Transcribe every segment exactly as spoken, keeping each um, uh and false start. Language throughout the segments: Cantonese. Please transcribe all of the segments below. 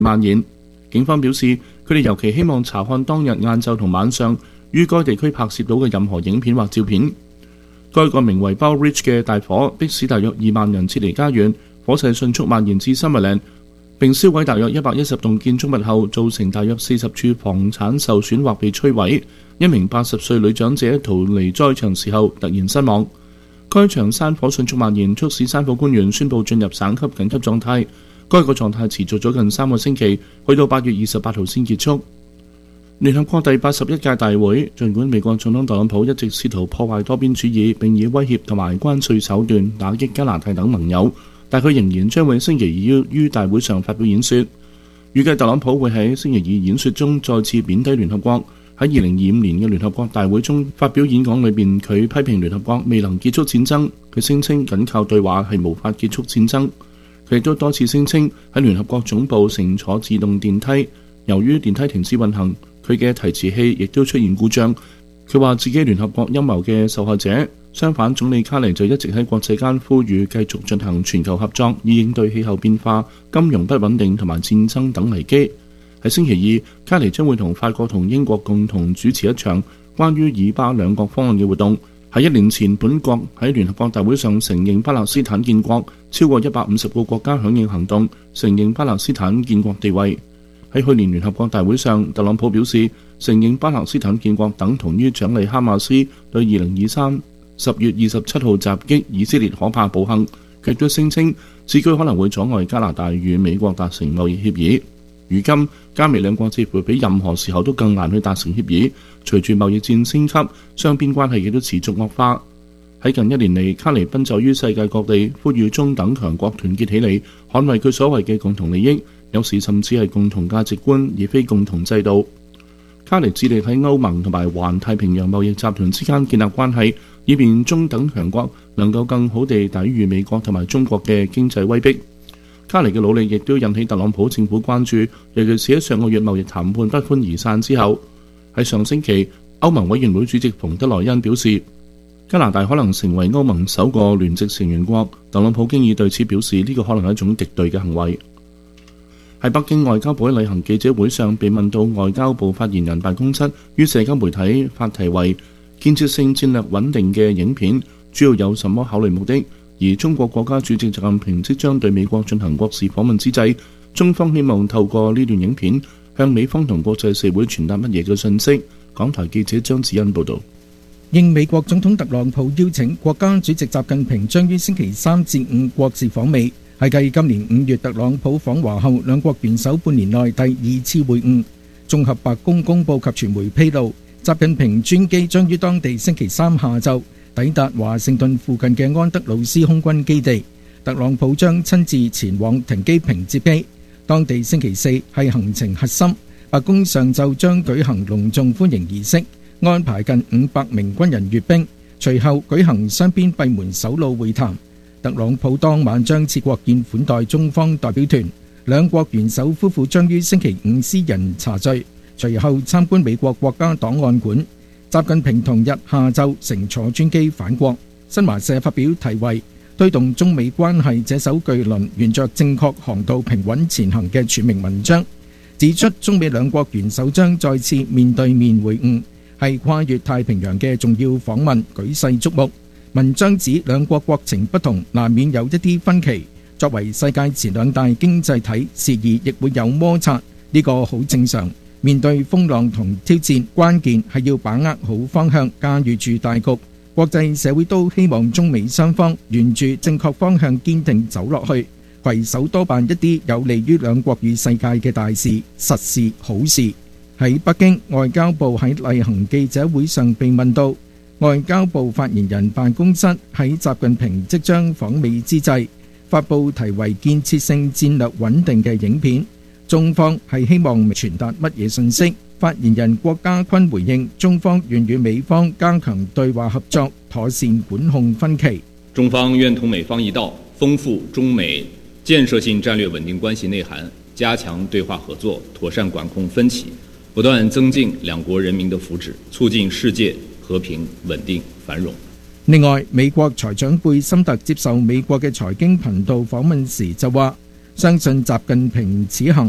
蔓延。警方表示，佢哋尤其希望查看當日晏晝同晚上於該地區拍攝到嘅任何影片或照片。該個名為 Bow Ridge 嘅大火迫使大約二萬人撤離家園，火勢迅速蔓延至 Summerland， 並燒毀大約一百一十棟建築物後，造成大約四十處房產受損或被摧毀。一名八十歲女長者逃離災場時候突然身亡。該場山火迅速蔓延，促使山火官員宣布進入省級緊急狀態。該個狀態持續咗近三個星期，去到八月二十八號先結束。聯合國第八十一屆大會，儘管美國總統特朗普一直試圖破壞多邊主義，並以威脅同埋關稅手段打擊加拿大等盟友，但佢仍然將會星期二於大會上發表演說。預計特朗普會喺星期二演說中再次貶低聯合國。喺二零二五年嘅聯合國大會中發表演講裏邊，佢批評聯合國未能結束戰爭。佢聲稱僅靠對話係無法結束戰爭。佢亦都多次聲稱喺聯合國總部乘坐自動電梯，由於電梯停止運行，佢嘅提詞器亦都出現故障。佢話自己聯合國陰謀嘅受害者。相反，總理卡尼就一直喺國際間呼籲繼續進行全球合作，以應對氣候變化、金融不穩定同埋戰爭等危機。喺星期二，卡尼將會同法國同英國共同主持一場關於以巴兩國方案嘅活動。喺一年前，本國喺聯合國大會上承認巴勒斯坦建國，超過一百五十個國家響應行動，承認巴勒斯坦建國地位。喺去年聯合國大會上，特朗普表示承認巴勒斯坦建國等同於獎勵哈馬斯對二零二三十月二十七號襲擊以色列可怕暴行。佢亦都聲稱此舉可能會阻礙加拿大與美國達成貿易協議。如今，加美兩國似乎比任何時候都更難去達成協議。隨住貿易戰升級，雙邊關係亦都持續惡化。喺近一年嚟，卡尼奔走於世界各地，呼籲中等強國團結起嚟，捍衛佢所謂嘅共同利益，有時甚至係共同價值觀，而非共同制度。卡尼致力喺歐盟同埋環太平洋貿易集團之間建立關係，以便中等強國能夠更好地抵禦美國同埋中國嘅經濟威逼。卡尼嘅努力亦都引起特朗普政府關注，尤其是喺上個月貿易談判不歡而散之後。喺上星期，歐盟委員會主席馮德萊恩表示，加拿大可能成為歐盟首個聯席成員國。特朗普經已對此表示，呢個可能係一種敵對嘅行為。喺北京，外交部喺例行記者會上被問到外交部發言人辦公室於社交媒體發題為建設性戰略穩定嘅影片主要有什麼考慮目的，而中國國家主席習近平即將對美國進行國事訪問之際，中方希望透過呢段影片向美方同國際社會傳達乜嘢嘅信息。港台記者張子欣報道。 應美國總統特朗普邀請，國家主席習近平將於星期三至五國事訪美，係繼今年五月特朗普訪華後，兩國元首半年內第二次會晤。綜合白宮公佈及傳媒披露，習近平專機將於當地星期三下晝抵達華盛頓附近嘅安德魯斯空軍基地，特朗普將親自前往停機坪接機。當地星期四係行程核心，白宮上晝將舉行隆重歡迎儀式，安排近五百名軍人閱兵，隨後舉行雙邊閉門首腦會談。特朗普當晚將設國宴款待中方代表團，兩國元首夫婦將於星期五私人茶聚，隨後參觀美國國家檔案館。習近平同日下晝乘坐專機返國。新華社發表題為推動中美關係這艘巨輪沿着正確航道平穩前行嘅署名文章，指出中美兩國元首將再次面對面會晤，係跨越太平洋嘅重要訪問，舉世矚目。文章指兩國國情不同，難免有一啲分歧。作為世界前兩大經濟體，時而亦會有摩擦，呢個好正常。面對風浪同挑戰，關鍵係要把握好方向，駕馭住大局。國際社會都希望中美雙方沿住正確方向堅定走落去，攜手多辦一啲有利於兩國與世界嘅大事、實事、好事。喺北京，外交部喺例行記者會上被問到，外交部發言人辦公室喺習近平即將訪美之際，發布題為建設性戰略穩定嘅影片，中方係希望傳達乜嘢信息？發言人郭家坤回應，中方願與美方加強對話合作，妥善管控分歧。 中方願同美方一道，豐富中美建設性戰略穩定關係內涵，加強對話合作，妥善管控分歧，不斷增進兩國人民的福祉，促進世界和平、穩定、繁榮。 另外，美國財長貝森特接受美國嘅財經頻道訪問時就話，相信習近平此行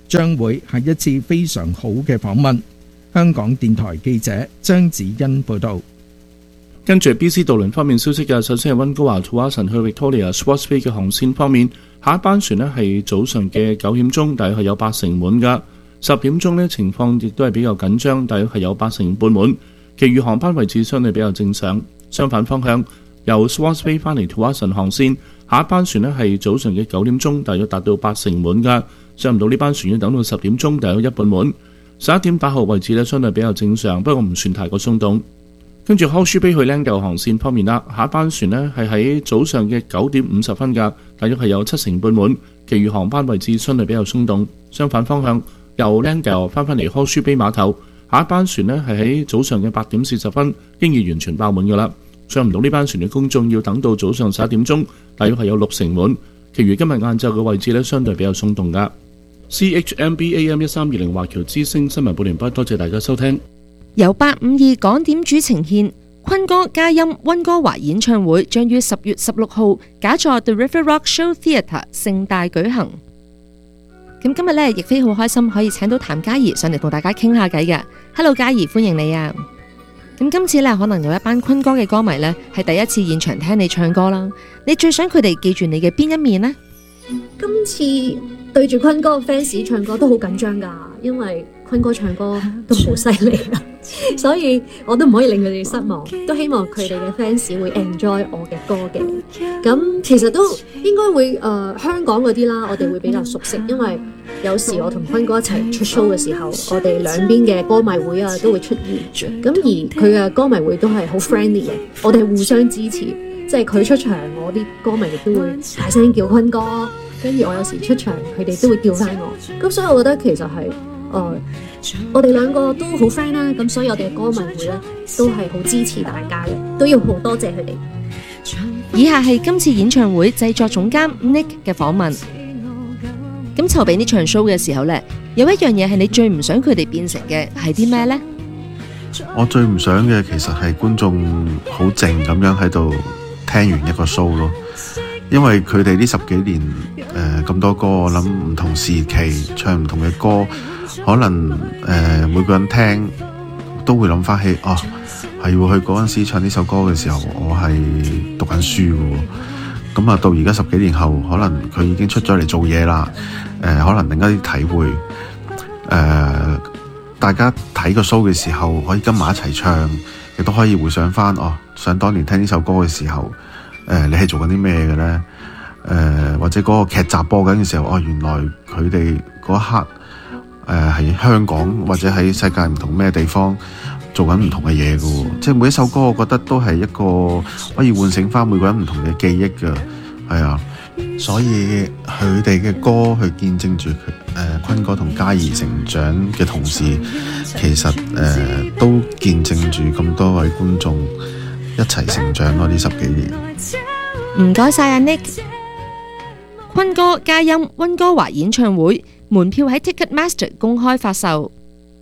將會係一次非常好嘅訪問。香港電台記者張子欣報道。 跟住 B C 渡輪方面消息嘅，首先係溫哥華 Tsawwassen 去 Victoria Swartz Bay 嘅航線方面，下一班船呢係早上嘅九點鐘，大約係有八成滿㗎。十點鐘呢情況亦都係比較緊張，大約係有八成半滿。其餘航班位置相對比較正常。相反方向，由 Swartz Bay 返嚟 Tsawwassen 航線，下一班船呢係早上嘅九點鐘，大約達到八成滿㗎。上唔到呢班船要等到十點鐘，大約一半滿。十一點八號位置呢相對比較正常，不過唔算太過鬆動。跟住 Horseshoe Bay 去 Langdale 航線方面啦，下一班船呢係喺早上嘅九點五十分㗎，大約係有七成半滿。其餘航班位置相對比較鬆動。相反方向，由 Langdale 翻返嚟 Horseshoe Bay 碼頭，下一班船呢係喺早上嘅八點四十分，經已完全爆滿㗎啦。上唔到呢班船嘅公眾要等到早上十一點鐘，大約係有六成滿。其餘今日晏晝嘅位置呢，相對比較鬆動㗎。C H M B A M 一三二零華僑之聲新聞報完畢，多謝大家收聽。 由八五二港點主呈獻坤哥嘉音溫哥華演唱會，將於十月十六號假座 The River Rock Show Theatre 盛大舉行。咁今日呢，亦非好開心可以請到譚嘉儀上嚟同大家傾下偈嘅。Hello， 嘉儀，歡迎你啊！咁今次呢，可能有一班坤哥嘅歌迷呢，係第一次現場聽你唱歌啦。你最想佢哋記住你嘅邊一面呢？ 今次對住坤哥嘅 fans 唱歌都好緊張㗎，因為坤哥唱歌都好犀利啊，所以我都唔可以令佢哋失望，都希望佢哋嘅 fans 會 enjoy 我嘅歌嘅。咁其實都應該會誒、呃、香港嗰啲啦，我哋會比較熟悉，因為有時我同坤哥一齊出 show 嘅時候，我哋兩邊嘅歌迷會啊都會出現，咁而佢嘅歌迷會都係好 friendly 嘅，我哋係互相支持，即係佢出場，我啲歌迷亦都會大聲叫坤哥，跟住我有時出場，佢哋都會叫翻我，咁所以我覺得其實係。誒、呃，我哋兩個都好 friend 啦，咁所以我哋嘅歌迷會咧都係好支持大家嘅，都要好多謝佢哋。 以下係今次演唱會製作總監 Nick 嘅訪問。咁籌備呢場 show 嘅時候呢，有一樣嘢係你最唔想佢哋變成嘅係啲咩呢？ 我最唔想嘅其實係觀眾好靜咁樣喺度聽完一個 show 咯，因為佢哋呢十幾年誒咁、呃、多歌，我諗唔同時期唱唔同嘅歌。可能誒、呃、每個人聽都會諗翻起，哦係喎，佢嗰陣時唱呢首歌嘅時候，我係讀緊書嘅喎。咁啊，到而家十幾年後，可能佢已經出咗嚟做嘢啦。誒、呃，可能另一啲體會。誒、呃，大家睇個 show 嘅時候，可以跟埋一齊唱，亦都可以回想翻，哦，想當年聽呢首歌嘅時候，誒、呃，你係做緊啲咩嘅咧？誒、呃，或者嗰個劇集播緊嘅時候，哦，原來佢哋嗰一刻。誒喺、呃、香港或者喺世界唔同咩地方做緊唔同嘅嘢嘅喎，即係每一首歌，我覺得都係一個可以喚醒翻每個人唔同嘅記憶嘅，係啊，所以佢哋嘅歌去見證住誒坤哥同嘉儀成長嘅同時，其實誒、呃、都見證住咁多位觀眾一齊成長咯呢十幾年。 唔該晒阿 Nick， 坤哥嘉音溫哥華演唱會。門票喺 Ticketmaster 公開發售。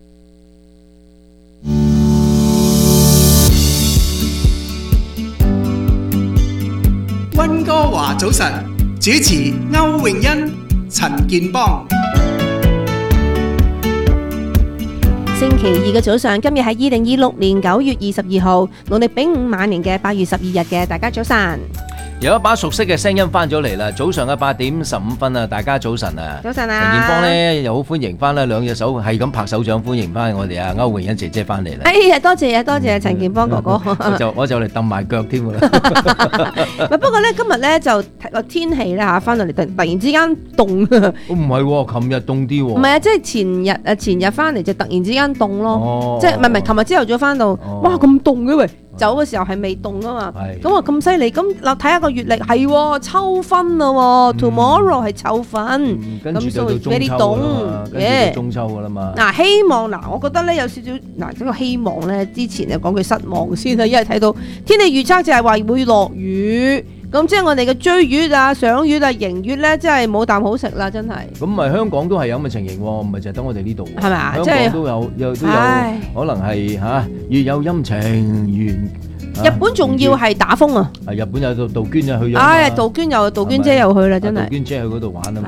溫哥華早晨，主持歐詠欣、陳健邦。 星期二嘅早上，今日係二零二六年九月二十二號，農曆丙午晚年嘅八月十二日嘅，大家早晨。 有一把熟悉嘅聲音翻咗嚟啦，早上嘅八點十五分啊，大家早晨啊！ 早晨啊！ 陳健邦咧又好歡迎翻啦，兩隻手係咁拍手掌歡迎翻我哋啊歐詠欣姐姐翻嚟啦！ 哎呀，多謝啊，多謝啊，陳健邦哥哥， 我就我就嚟揼埋腳添啊！ 不過咧今日咧就個天氣咧嚇翻到嚟突突然之間凍啊！ 唔係喎，琴日凍啲喎。唔係啊，即係前日啊，前日翻嚟就突然之間凍咯， 哦、 即係唔係唔係，琴日朝頭早翻到，哦、哇咁凍嘅喂！走嘅時候係未凍啊嘛，咁話咁犀利，咁嗱睇下個月曆係秋分啦，tomorrow 係秋分，咁所以有啲凍， 跟住中秋噶啦嘛。 嗱希望嗱，我覺得咧有少少嗱呢個希望咧，之前就講句失望先啦，因為睇到天氣預測就係話會落雨，咁即係我哋嘅追月啊、賞月啊、迎月咧，真係冇啖好食啦，真係。 咁咪香港都係有咁嘅情形喎，唔係就係得我哋呢度。 係咪啊？ 香港都有，有都有，可能係嚇月有陰晴圓。 日本仲要係打風啊！ 係日本有杜杜鵑又去咗。 唉，杜鵑又杜鵑姐又去啦，真係。 杜鵑姐去嗰度玩啊嘛。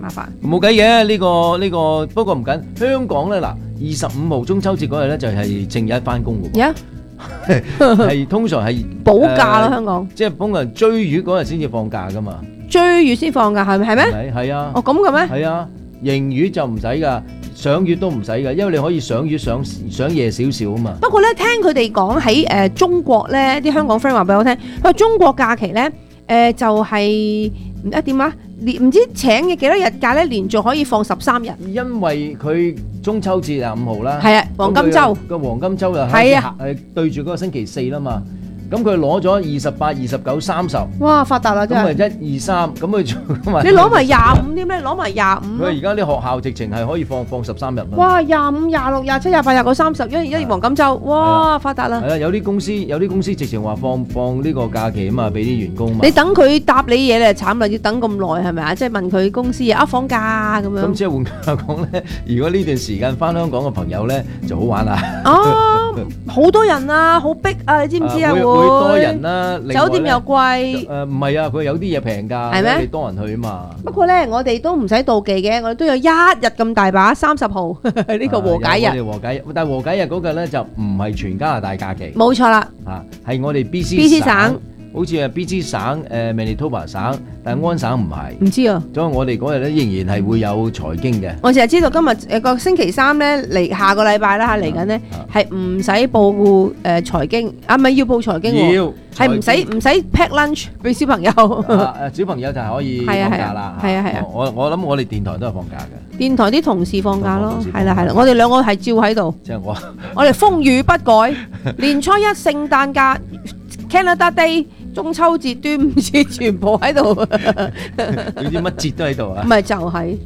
麻煩。 冇計嘅呢個呢個，不過唔緊。香港咧嗱，二十五號中秋節嗰日咧就係正日翻工嘅喎。係通常係補假咯，香港。 即係通常追月嗰日先至放假噶嘛。 追月先放假係咪係咩？ 係啊。 哦咁嘅咩？ 係啊，迎月就唔使㗎。賞月都唔使㗎，因為你可以賞月賞賞夜少少啊嘛。 不過咧，聽佢哋講喺誒中國咧，啲香港 friend 話俾我聽，佢話中國假期咧誒、呃、就係唔知點啊，連唔知請嘅幾多日假咧，連續可以放十三日。 因為佢中秋節啊五號啦， 係啊，黃金週個黃金週就係啊， 誒對住嗰個星期四啦嘛。咁佢攞咗二十八、二十九、三十， 哇發達啦真係！ 咁咪一二三，咁佢做埋。 你攞埋廿五添咩？攞埋廿五。 佢而家啲學校直情係可以放放十三日嘛。 哇！廿五、廿六、廿七、廿八、廿九、三十，因為因為黃金週，哇發達啦！ 係啊，有啲公司有啲公司直情話放放呢個假期啊嘛，俾啲員工嘛。 你等佢答你嘢咧，慘啦，要等咁耐係咪啊？即係問佢公司啊放假咁樣。 咁即係換句話講咧，如果呢段時間翻香港嘅朋友咧就好玩啦。 哦，好多人啊，好逼啊，你知唔知啊？會會多人啦。 酒店又貴， 誒唔係啊，佢有啲嘢平㗎， 係咩？ 你多人去啊嘛。 不過咧，我哋都唔使妒忌嘅，我哋都有一日咁大把，三十號呢個和解日。 我哋和解日，但係和解日嗰個咧就唔係全加拿大假期。 冇錯啦， 啊係我哋 B C B C 省。 好似係 B C 省、誒 Manitoba 省，但係安省唔係。 唔知啊。 所以我哋嗰日咧仍然係會有財經嘅。 我淨係知道今日誒個星期三咧嚟下個禮拜啦嚇嚟緊咧係唔使報誒財經啊，唔係要報財經喎。 要。 係唔使唔使 pack lunch 俾小朋友。 誒小朋友就係可以放假啦。 係啊係啊。 我我諗我哋電台都係放假嘅。 電台啲同事放假咯，係啦係啦，我哋兩個係照喺度。 即係我。 我哋風雨不改，年初一聖誕假 Canada Day。中秋節、端午節全部喺度， 總之乜節都喺度啊！ 唔係就係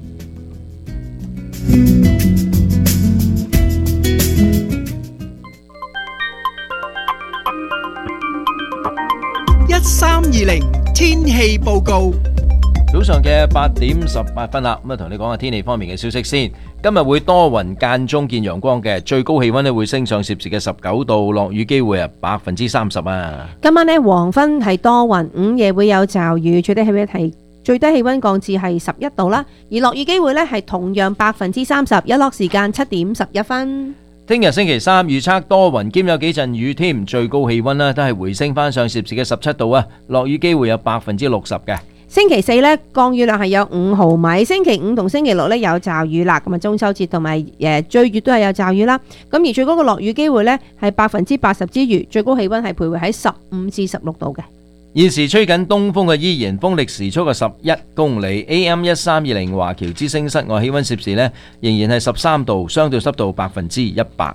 一三二零天氣報告。 早上嘅八點十八分啦，咁啊同你講下天氣方面嘅消息先。今日會多雲間中見陽光嘅，最高氣溫咧會升上攝氏嘅十九度，落雨機會啊百分之三十啊。 今晚呢黃昏係多雲，午夜會有驟雨，最低氣溫係最低氣溫降至係十一度啦，而落雨機會呢係同樣百分之三十，日落時間七點十一分。 聽日星期三預測多雲兼有幾陣雨添，最高氣溫呢都係回升翻上攝氏嘅十七度啊，落雨機會有百分之六十嘅。 星期四呢降雨量係有五毫米，星期五同星期六呢有驟雨啦，咁啊中秋節同埋誒追月都係有驟雨啦，咁而最高嘅落雨機會呢係百分之八十之餘，最高氣溫係徘徊喺十五至十六度嘅。 現時吹緊東風嘅依然風力時速嘅十一公里 ，A M 一三二零華僑之聲室外氣溫攝氏呢仍然係十三度，相對濕度百分之一百。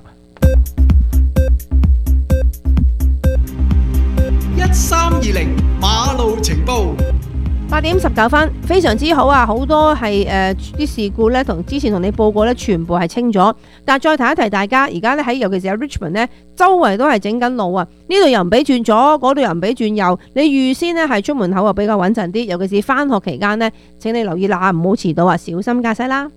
一三二零馬路情報。 八點十九分，非常之好啊！好多係誒啲事故呢，同之前同你報過呢，全部係清咗。但係再提一提大家，而家呢，喺尤其是喺 Richmond 呢，周圍都係整緊路啊！呢度又唔俾轉左，嗰度又唔俾轉右。你預先呢係出門口啊比較穩陣啲，尤其是返學期間呢，請你留意啦，唔好遲到啊，小心駕駛啦！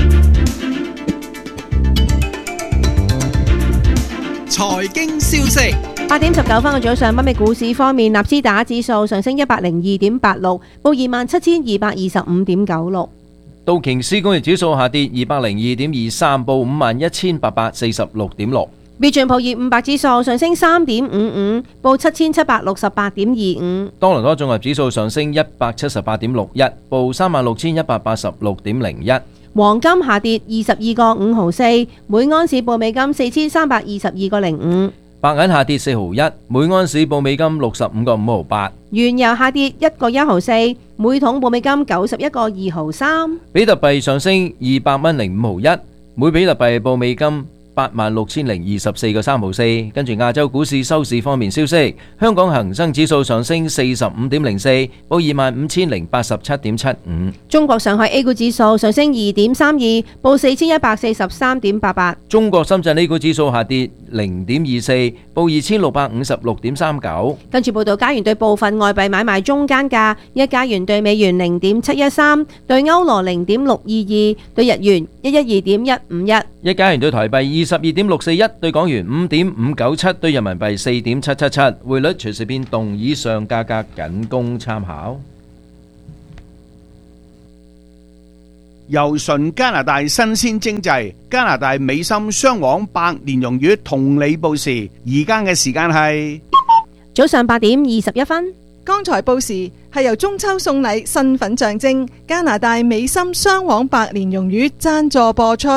財經消息。 八點十九分嘅早上，北美股市方面，納斯達克指數上升一百零二點八六，報二萬七千二百二十五點九六。 道瓊斯工業指數下跌二百零二點二三，報五萬一千八百四十六點六。 標準普爾五百指數上升三點五五，報七千七百六十八點二五。 多倫多綜合指數上升一百七十八點六一，報三萬六千一百八十六點零一。 黃金下跌二十二個五毫四，每安士報美金四千三百二十二個零五。 白銀下跌四毫一，每安士報美金六十五個五毫八。 原油下跌一個一毫四，每桶報美金九十一個二毫三。 比特幣上升二百蚊零五毫一，每比特幣報美金八萬六千零二十四個三毫四。跟住亞洲股市收市方面消息，香港恒生指數上升四十五點零四，報二萬五千零八十七點七五。 中國上海 A 股指數上升二點三二，報四千一百四十三點八八。 中國深圳 A 股指數下跌零點二四，報二千六百五十六點三九。 跟住報道加元對部分外幣買賣中間價，一加元對美元零點七一三，對歐羅零點六二二，對日元一一二點一五一。 一加元對台幣二十二點六四一，對港元五點五九七，對人民幣四點七七七。匯率隨時變動，以上價格僅供參考。 由純加拿大新鮮精製加拿大美心雙黃白蓮蓉月同你報時，而家嘅時間係早上八點二十一分。 剛才報時係由中秋送禮身份象徵加拿大美心雙黃白蓮蓉月贊助播出。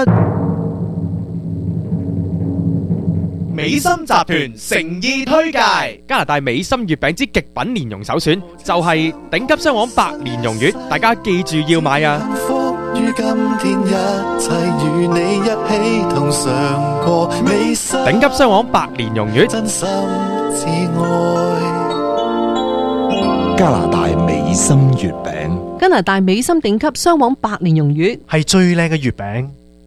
美心集團誠意推介加拿大美心月餅之極品蓮蓉首選，就係頂級雙黃白蓮蓉月，大家記住要買啊！頂級雙黃白蓮蓉月， 加拿大美心月餅， 加拿大美心頂級雙黃白蓮蓉月係最靚嘅月餅。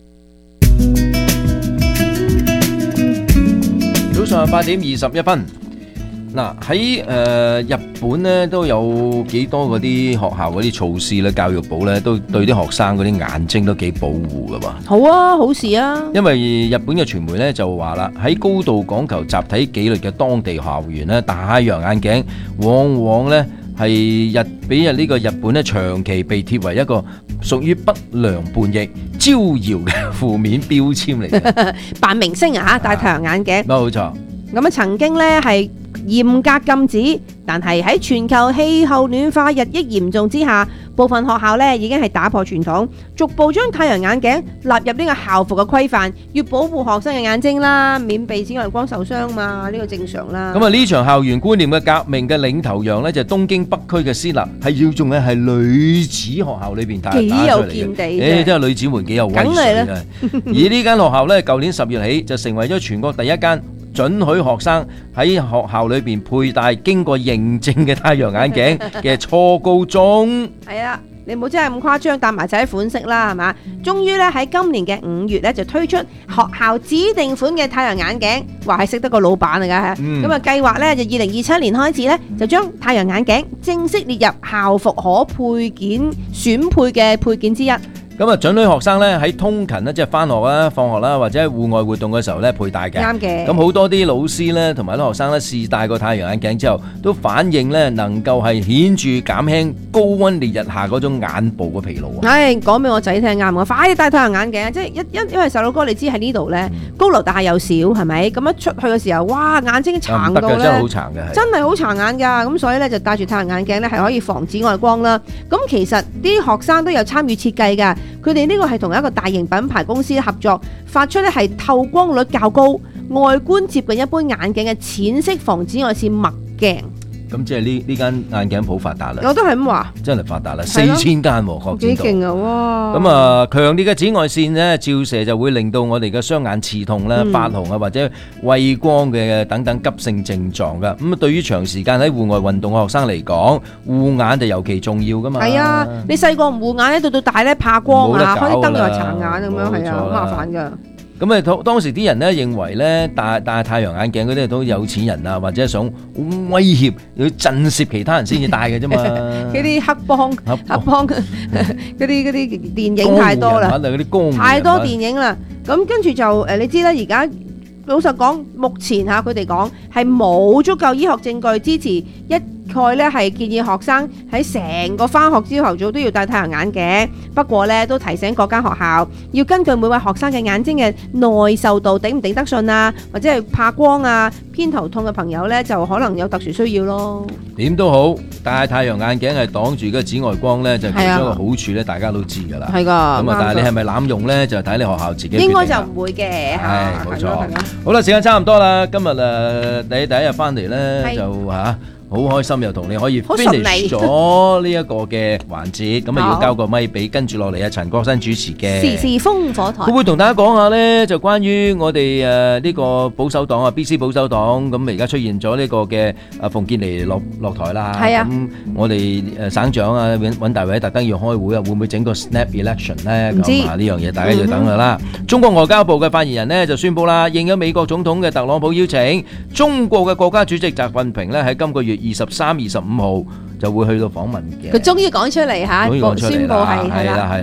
早上八點二十一分，嗱喺誒日本咧都有幾多嗰啲學校嗰啲措施咧，教育部咧都對啲學生嗰啲眼睛都幾保護噶噃。 好啊，好事啊！因為日本嘅傳媒咧就話啦，喺高度講求集體紀律嘅當地校園咧，戴太陽眼鏡往往咧係日俾呢個日本咧長期被貼為一個屬於不良叛逆、招搖嘅負面標籤嚟嘅。 扮明星啊，戴太陽眼鏡。 冇錯。 咁啊，曾經咧係嚴格禁止，但係喺全球氣候暖化日益嚴重之下，部分學校咧已經係打破傳統，逐步將太陽眼鏡納入呢個校服嘅規範，要保護學生嘅眼睛啦，免被紫外光受傷嘛，呢個正常啦。 咁啊，呢場校園觀念嘅革命嘅領頭羊咧，就係東京北區嘅私立，係要仲係係女子學校裏邊打打出嚟嘅。 幾有見地誒，真係女子們幾有威水啊！而呢間學校咧，舊年十月起就成為咗全國第一間准許學生喺學校裏邊佩戴經過認證嘅太陽眼鏡嘅初高中。 係啊，你唔好真係咁誇張，搭埋晒啲款式啦，係嘛？終於咧喺今年嘅五月咧就推出學校指定款嘅太陽眼鏡，話係識得個老闆嚟㗎。咁啊計劃咧就二零二七年開始咧就將太陽眼鏡正式列入校服可配件選配嘅配件之一。 咁啊，准許學生咧喺通勤咧，即係翻學啦、放學啦，或者喺戶外活動嘅時候咧，佩戴嘅。 啱嘅。 咁好多啲老師咧，同埋啲學生咧，試戴過太陽眼鏡之後，都反映咧能夠係顯著減輕高溫烈日下嗰種眼部嘅疲勞啊！ 唉，講俾我仔聽啱我，快啲戴太陽眼鏡啊！即係一一因為細佬哥，你知喺呢度咧，高樓大廈又少，係咪？咁一出去嘅時候，哇，眼睛殘到咧， 真係好殘嘅， 真係好殘眼㗎。咁所以咧就戴住太陽眼鏡咧係可以防紫外光啦。咁其實啲學生都有參與設計㗎，佢哋呢個係同一個大型品牌公司合作，發出咧係透光率較高、外觀接近一般眼鏡嘅淺色防紫外線墨鏡。 咁即係呢呢間眼鏡鋪發達啦， 我都係咁話， 真係發達啦，四千間喎，擴展到幾勁啊！哇！ 咁啊，強烈嘅紫外線咧照射就會令到我哋嘅雙眼刺痛啦、發紅啊或者畏光嘅等等急性症狀噶。咁啊，對於長時間喺戶外運動嘅學生嚟講，護眼就尤其重要噶嘛。 係啊，你細個唔護眼咧，到到大咧怕光啊，開啲燈又殘眼咁樣，係啊，好麻煩噶。 咁啊，當時啲人咧認為咧戴戴太陽眼鏡嗰啲都有錢人啊，或者想威脅要震懾其他人先至戴嘅啫嘛。 嗰啲黑幫、黑幫嗰啲嗰啲電影太多啦，太多電影啦。咁跟住就誒，你知啦，而家老實講，目前嚇佢哋講係冇足夠醫學證據支持一概咧係建議學生喺成個返學朝頭早都要戴太陽眼鏡。不過咧都提醒各間學校要根據每位學生嘅眼睛嘅耐受度頂唔頂得順啊，或者係怕光啊、偏頭痛嘅朋友咧就可能有特殊需要咯。 點都好，戴太陽眼鏡係擋住個紫外光咧，就其中一個好處咧，大家都知㗎啦。 係㗎。咁啊，但係你係咪濫用咧，就睇你學校自己。 應該就唔會嘅。 係冇錯。好啦，時間差唔多啦，今日誒你第一日翻嚟咧就嚇。好開心又同你可以 finish 咗呢一個嘅環節，咁啊要交個咪俾跟住落嚟啊陳國新主持嘅時事烽火台。會唔會同大家講下呢？就關於我哋誒呢個保守黨啊 B C 保守黨，咁而家出現咗呢個嘅啊馮建妮落落台啦。 係啊。 咁我哋誒省長啊尹尹大偉特登要開會啊，會唔會整個 snap election 呢？ 唔知咁啊呢樣嘢大家要等㗎啦。中國外交部嘅發言人呢就宣佈啦，應咗美國總統嘅特朗普邀請，中國嘅國家主席習近平呢喺今個月二十三、二十五號就會去到訪問嘅。 佢終於講出嚟嚇，宣佈係係啦係啦。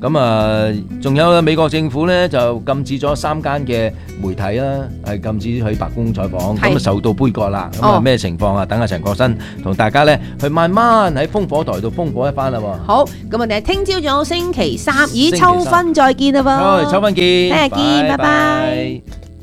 咁啊，仲有美國政府咧就禁止咗三間嘅媒體啦，係禁止去白宮採訪，咁啊受到杯葛啦。咁啊咩情況啊？等阿陳國新同大家咧去慢慢喺烽火台度烽火一番啦。 好，咁我哋聽朝早星期三，咦，秋分再見啦噃。 好，秋分見， 聽日見，拜拜。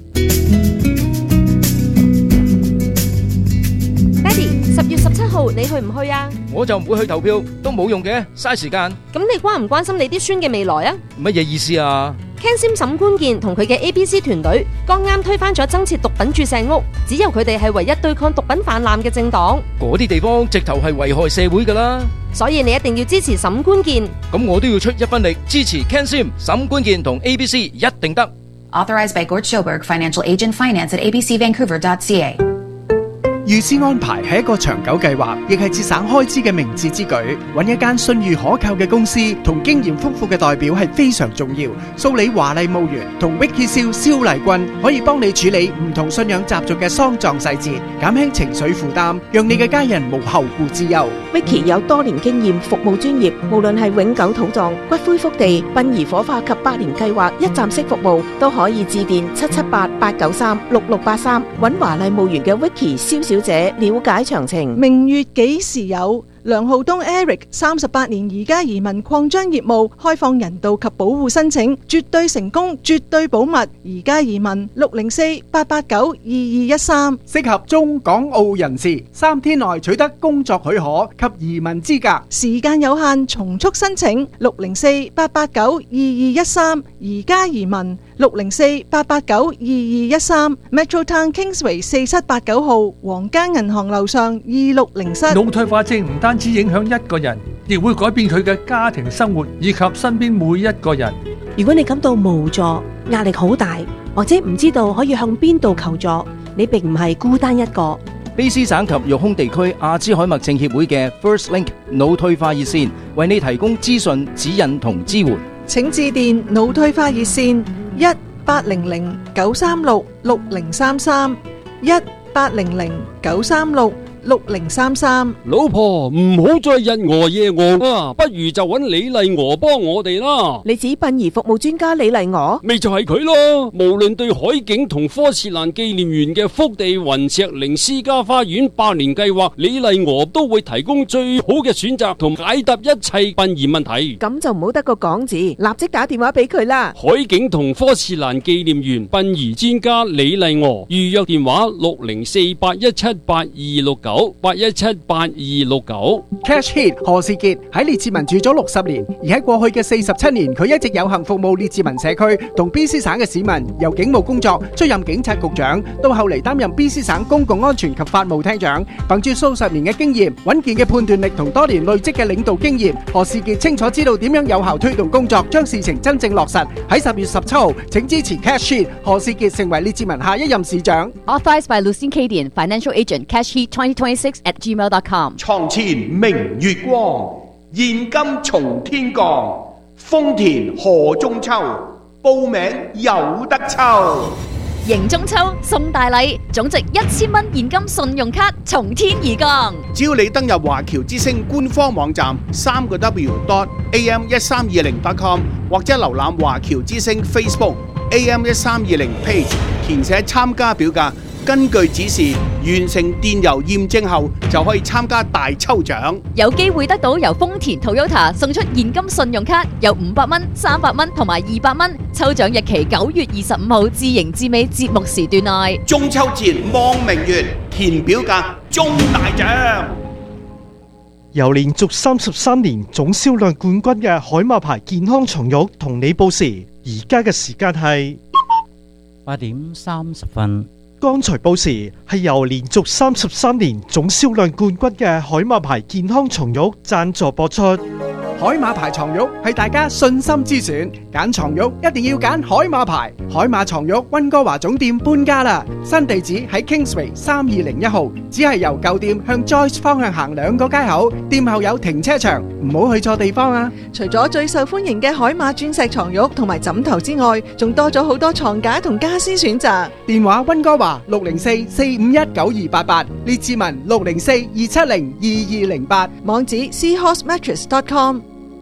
爹哋，十月十七號你去唔去啊？ 我就唔會去投票，都冇用嘅，嘥時間。 咁你關唔關心你啲孫嘅未來啊？ 乜嘢意思啊？ Ken Sim 沈官健同佢嘅 A B C 團隊剛啱推翻咗增設毒品注射屋，只有佢哋係唯一對抗毒品泛濫嘅政黨。 嗰啲地方直頭係危害社會㗎啦。 所以你一定要支持沈官健。 咁我都要出一分力支持 Ken Sim 沈官健同 A B C 一定得。 Authorized by Gord Schoberg, Financial Agent Finance at a b c vancouver dot c a。 預先安排係一個長久計劃，亦係節省開支嘅明智之舉。揾一間信譽可靠嘅公司同經驗豐富嘅代表係非常重要。蘇里華麗墓園同 Vicky 蕭蕭麗君可以幫你處理唔同信仰習俗嘅喪葬細節，減輕情緒負擔，讓你嘅家人無後顧之憂。 Vicky 有多年經驗，服務專業，無論係永久土葬、骨灰福地、殯儀火化及百年計劃一站式服務，都可以致電七七八八九三六六八三，揾華麗墓園嘅 Vicky 蕭小姐了解詳情。 明月幾時有？梁浩東 Eric 三十八年移加移民擴張業務，開放人道及保護申請，絕對成功，絕對保密。移加移民六零四八八九二二一三， 適合中港澳人士，三天內取得工作許可及移民資格， 時間有限，從速申請六零四八八九二二一三，移加移民六零四八八九二二一三 ，Metro Town Kingsway 四七八九號，皇家銀行樓上二六零室。 腦退化症唔單止影響一個人，亦會改變佢嘅家庭生活以及身邊每一個人。 如果你感到無助、壓力好大，或者唔知道可以向邊度求助，你並唔係孤單一個。 卑詩省及育空地區阿茲海默症協會嘅 First Link 腦退化熱線為你提供資訊、指引同支援。 請致電腦退化熱線一八零零九三六六零三三一八零零九三六六零三三。 老婆唔好再日餓夜餓啊，不如就揾李麗娥幫我哋啦。 你指殯儀服務專家李麗娥？ 咪就係佢咯。無論對海景同科切蘭紀念園嘅福地雲石靈私家花園百年計劃，李麗娥都會提供最好嘅選擇同解答一切殯儀問題。 咁就唔好得個講字，立即打電話俾佢啦。 海景同科切蘭紀念園殯儀專家李麗娥，預約電話六零四八一七八二六九八一七八二六九。 Cash Hit 何士傑喺列治文住咗六十年，而喺過去嘅四十七年，佢一直有幸服務列治文社區同 B C 省嘅市民。由警務工作出任警察局長，到後嚟擔任 B C 省公共安全及法務廳長。憑住數十年嘅經驗、穩健嘅判斷力同多年累積嘅領導經驗，何士傑清楚知道點樣有效推動工作，將事情真正落實。喺十月十七號，請支持 Cash Hit 何士傑成為列治文下一任市長。 Authorized by Lucien Cadian, Financial Agent, Cash Heat twenty twenty-six at gmail dot com。 床前明月光，現金從天降，豐田賀中秋，報名有得抽。 迎中秋送大禮，總值一千蚊現金信用卡從天而降。 只要你登入華僑之星官方網站三個 W dot A M 一三二零 dot com 或者瀏覽華僑之星 Facebook A M 一三二零 page， 填寫參加表格，根據指示完成電郵驗證後，就可以參加大抽獎， 有機會得到由豐田 Toyota 送出現金信用卡，有五百蚊、三百蚊同埋二百蚊。抽獎日期九月二十五號至迎至尾節目時段內。 中秋節望明月，填表格中大獎。 由連續三十三年總銷量冠軍嘅海馬牌健康床褥同你報時，而家嘅時間係八點三十分。 剛才報時係由連續三十三年總銷量冠軍嘅海馬牌健康床褥贊助播出。 海馬牌床褥係大家信心之選，揀床褥一定要揀海馬牌。海馬床褥溫哥華總店搬家啦，新地址喺 Kingsway 三二零一號，只係由舊店向 Joyce 方向行兩個街口，店後有停車場，唔好去錯地方啊！ 除咗最受歡迎嘅海馬鑽石床褥同埋枕頭之外，仲多咗好多床架同家私選擇。 電話溫哥華六零四四五一九二八八，列治文六零四二七零二二零八， 網址 seahorse mattress dot com。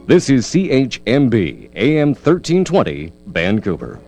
This is C H M B A M thirteen twenty Vancouver。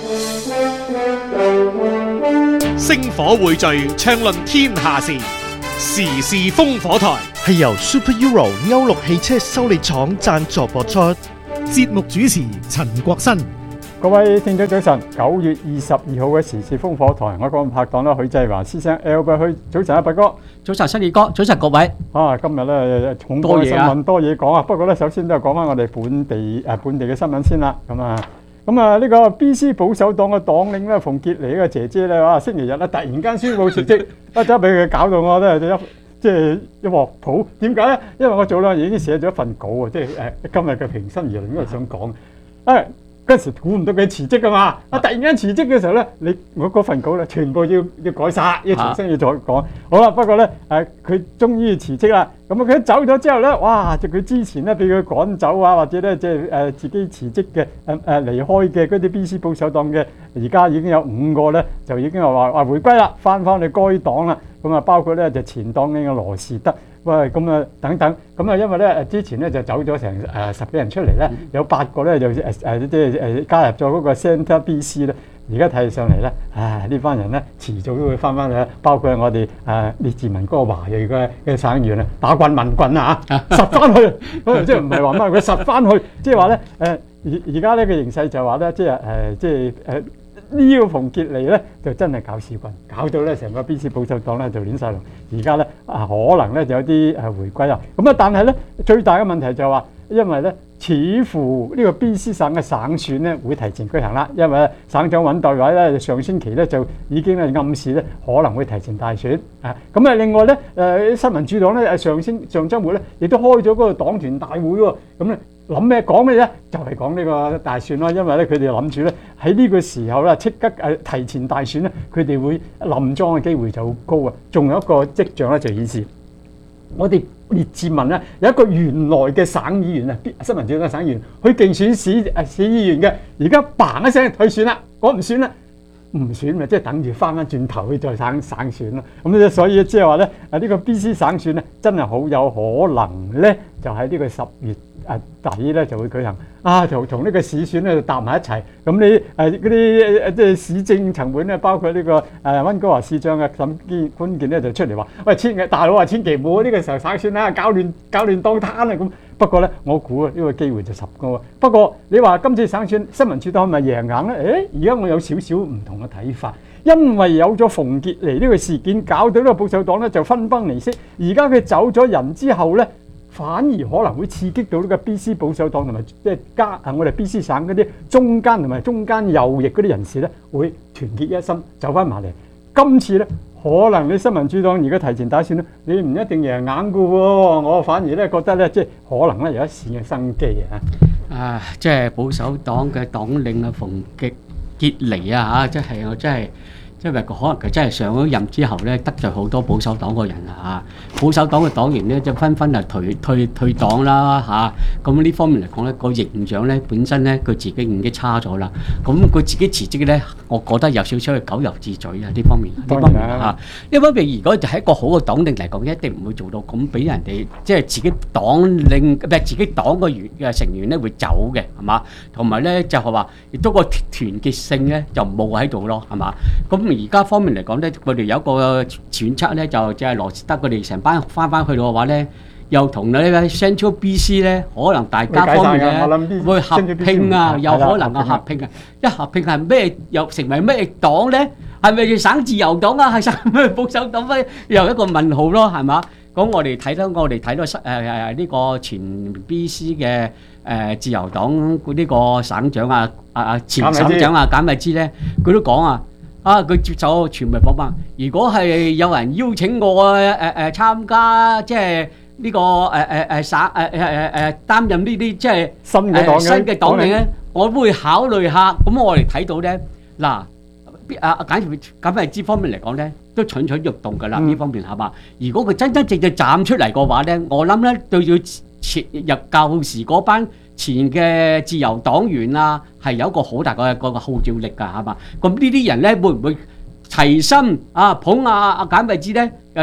星火匯聚，暢論天下事，時事烽火台係由 Super Euro 歐陸汽車修理廠贊助播出。 節目主持陳國新。 各位聽眾早晨，九月二十二號嘅時事烽火台，我個拍檔啦，許繼華先生 Albert 許，早晨啊，伯哥， 早晨新義哥，早晨各位。 啊，今日咧重多新聞多嘢講啊，不過咧首先都係講翻我哋本地誒本地嘅新聞先啦，咁啊。咁啊！呢個 B C 保守黨嘅黨領咧，馮潔妮嘅姐姐咧，哇！星期日咧突然間宣布辭職，一走俾佢搞到我咧就一即係一鑊泡。點解咧？因為我早兩日已經寫咗一份稿啊，即係誒今日嘅平心而論，應該想講誒嗰陣時估唔到佢辭職噶嘛。啊！突然間辭職嘅時候咧，你我嗰份稿咧全部要要改晒，要重新要再講。好啦，不過咧誒佢終於辭職啦。咁啊！佢走咗之後咧，哇！就佢之前咧俾佢趕走啊，或者咧即係誒自己辭職嘅誒誒離開嘅嗰啲 B C 保守黨嘅，而家已經有五個咧，就已經係話話回歸啦，翻翻去該黨啦。咁啊，包括咧就前黨領嘅羅士德，喂咁啊等等。咁啊，因為咧誒之前咧就走咗成誒十幾人出嚟咧，有八個咧就誒誒即係誒加入咗嗰個 Centre B C 咧。而家睇上嚟咧，唉呢班人咧遲早都會翻翻去，包括我哋誒列治文嗰個華裔嘅嘅省員啊，打棍問棍啊嚇，實翻去，即係唔係話乜？佢實翻去，即係話咧誒而而家呢個形勢就話咧，即係誒即係誒呢個馮潔妮咧就真係搞屎棍，搞到咧成個 B C 保守黨咧就亂晒龍。而家咧啊可能咧就有啲誒回歸啊，咁啊但係咧最大嘅問題就係話，因為咧。似乎呢個 B C 省嘅省選咧會提前舉行啦，因為咧省長尹代偉咧上星期咧就已經係暗示咧可能會提前大選啊。咁啊另外咧誒新民主黨咧誒上星上週末咧亦都開咗嗰個黨團大會喎。咁咧諗咩講咩咧？就係講呢個大選啦。因為咧佢哋諗住咧喺呢個時候咧即刻誒提前大選咧，佢哋會連莊嘅機會就好高啊。仲有一個跡象咧就顯示我哋。列治文咧有一個原來嘅省議員啊，新民主黨省議員去競選市誒市議員嘅，而家嘭一聲退選啦，我唔選啦，唔選咪即係等住翻翻轉頭去再省省選咯。咁咧所以即係話咧啊呢個 B C 省選咧真係好有可能咧，就喺呢個十月誒底咧就會舉行啊，就同呢個市選咧就搭埋一齊。咁你誒嗰啲誒即係市政層面咧，包括呢個誒温哥華市長嘅沈建坤健咧就出嚟話：喂，千祈大佬啊，千祈唔好呢個時候省選啦，搞亂搞亂當攤啊咁。不過咧，我估啊呢個機會就十個。不過你話今次省選新民主黨係咪贏硬咧？誒，而家我有少少唔同嘅睇法，因為有咗馮潔妮呢個事件，搞到呢個保守黨咧就分崩離析。而家佢走咗人之後咧，反而可能會刺激到呢個 B C 保守黨同埋即係加啊我哋 B C 省嗰啲中間同埋中間右翼嗰啲人士咧，會團結一心走翻埋嚟。今次咧，可能你新民主黨而家提前打選咧，你唔一定贏硬嘅喎。我反而咧覺得咧，即係可能咧有一線嘅生機啊！ 啊，即係保守黨嘅黨領啊，馮潔潔妮啊嚇，即係我真係。因為可能佢真係上咗任之後咧，得罪好多保守黨個人啊嚇，保守黨嘅黨員咧就紛紛係退退退黨啦嚇。咁呢方面嚟講咧，個形象咧本身咧佢自己已經差咗啦。咁佢自己辭職咧，我覺得有少少係咎由自取啊！呢方面呢方面嚇，呢方面如果就係一個好嘅黨領嚟講，一定唔會做到咁俾人哋即係自己黨領唔係自己黨嘅員嘅成員咧會走嘅係嘛？同埋咧就係話亦都個團結性咧就冇喺度咯係嘛？咁而家方面嚟講咧，佢哋有一個揣測咧，就即係羅斯德佢哋成班翻翻去嘅話咧，又同呢個 Central B C 咧，可能大家方面咧會合併啊，有可能啊合併啊，一合併係咩又成為咩黨咧？係咪省自由黨啊？係省咩保守黨咧？又一個問號咯，係嘛？咁我哋睇到我哋睇到誒誒呢個前 B C 嘅誒自由黨呢個省長啊啊啊前省長啊簡慧芝咧，佢都講啊。啊！佢接受傳媒訪問，如果係有人邀請我誒誒參加，即係呢個誒誒誒省誒誒誒誒擔任呢啲即係新嘅黨新嘅黨領咧，我都會考慮下。咁我哋睇到咧，嗱，啊啊簡簡慧芝方面嚟講咧，都蠢蠢欲動㗎啦。呢方面係嘛？如果佢真真正正站出嚟嘅話咧，我諗咧對要前入舊時嗰班前嘅自由黨員啊，係有一個好大嘅個號召力㗎，係嘛？咁呢啲人咧會唔會齊心啊捧阿阿簡慧芝咧？誒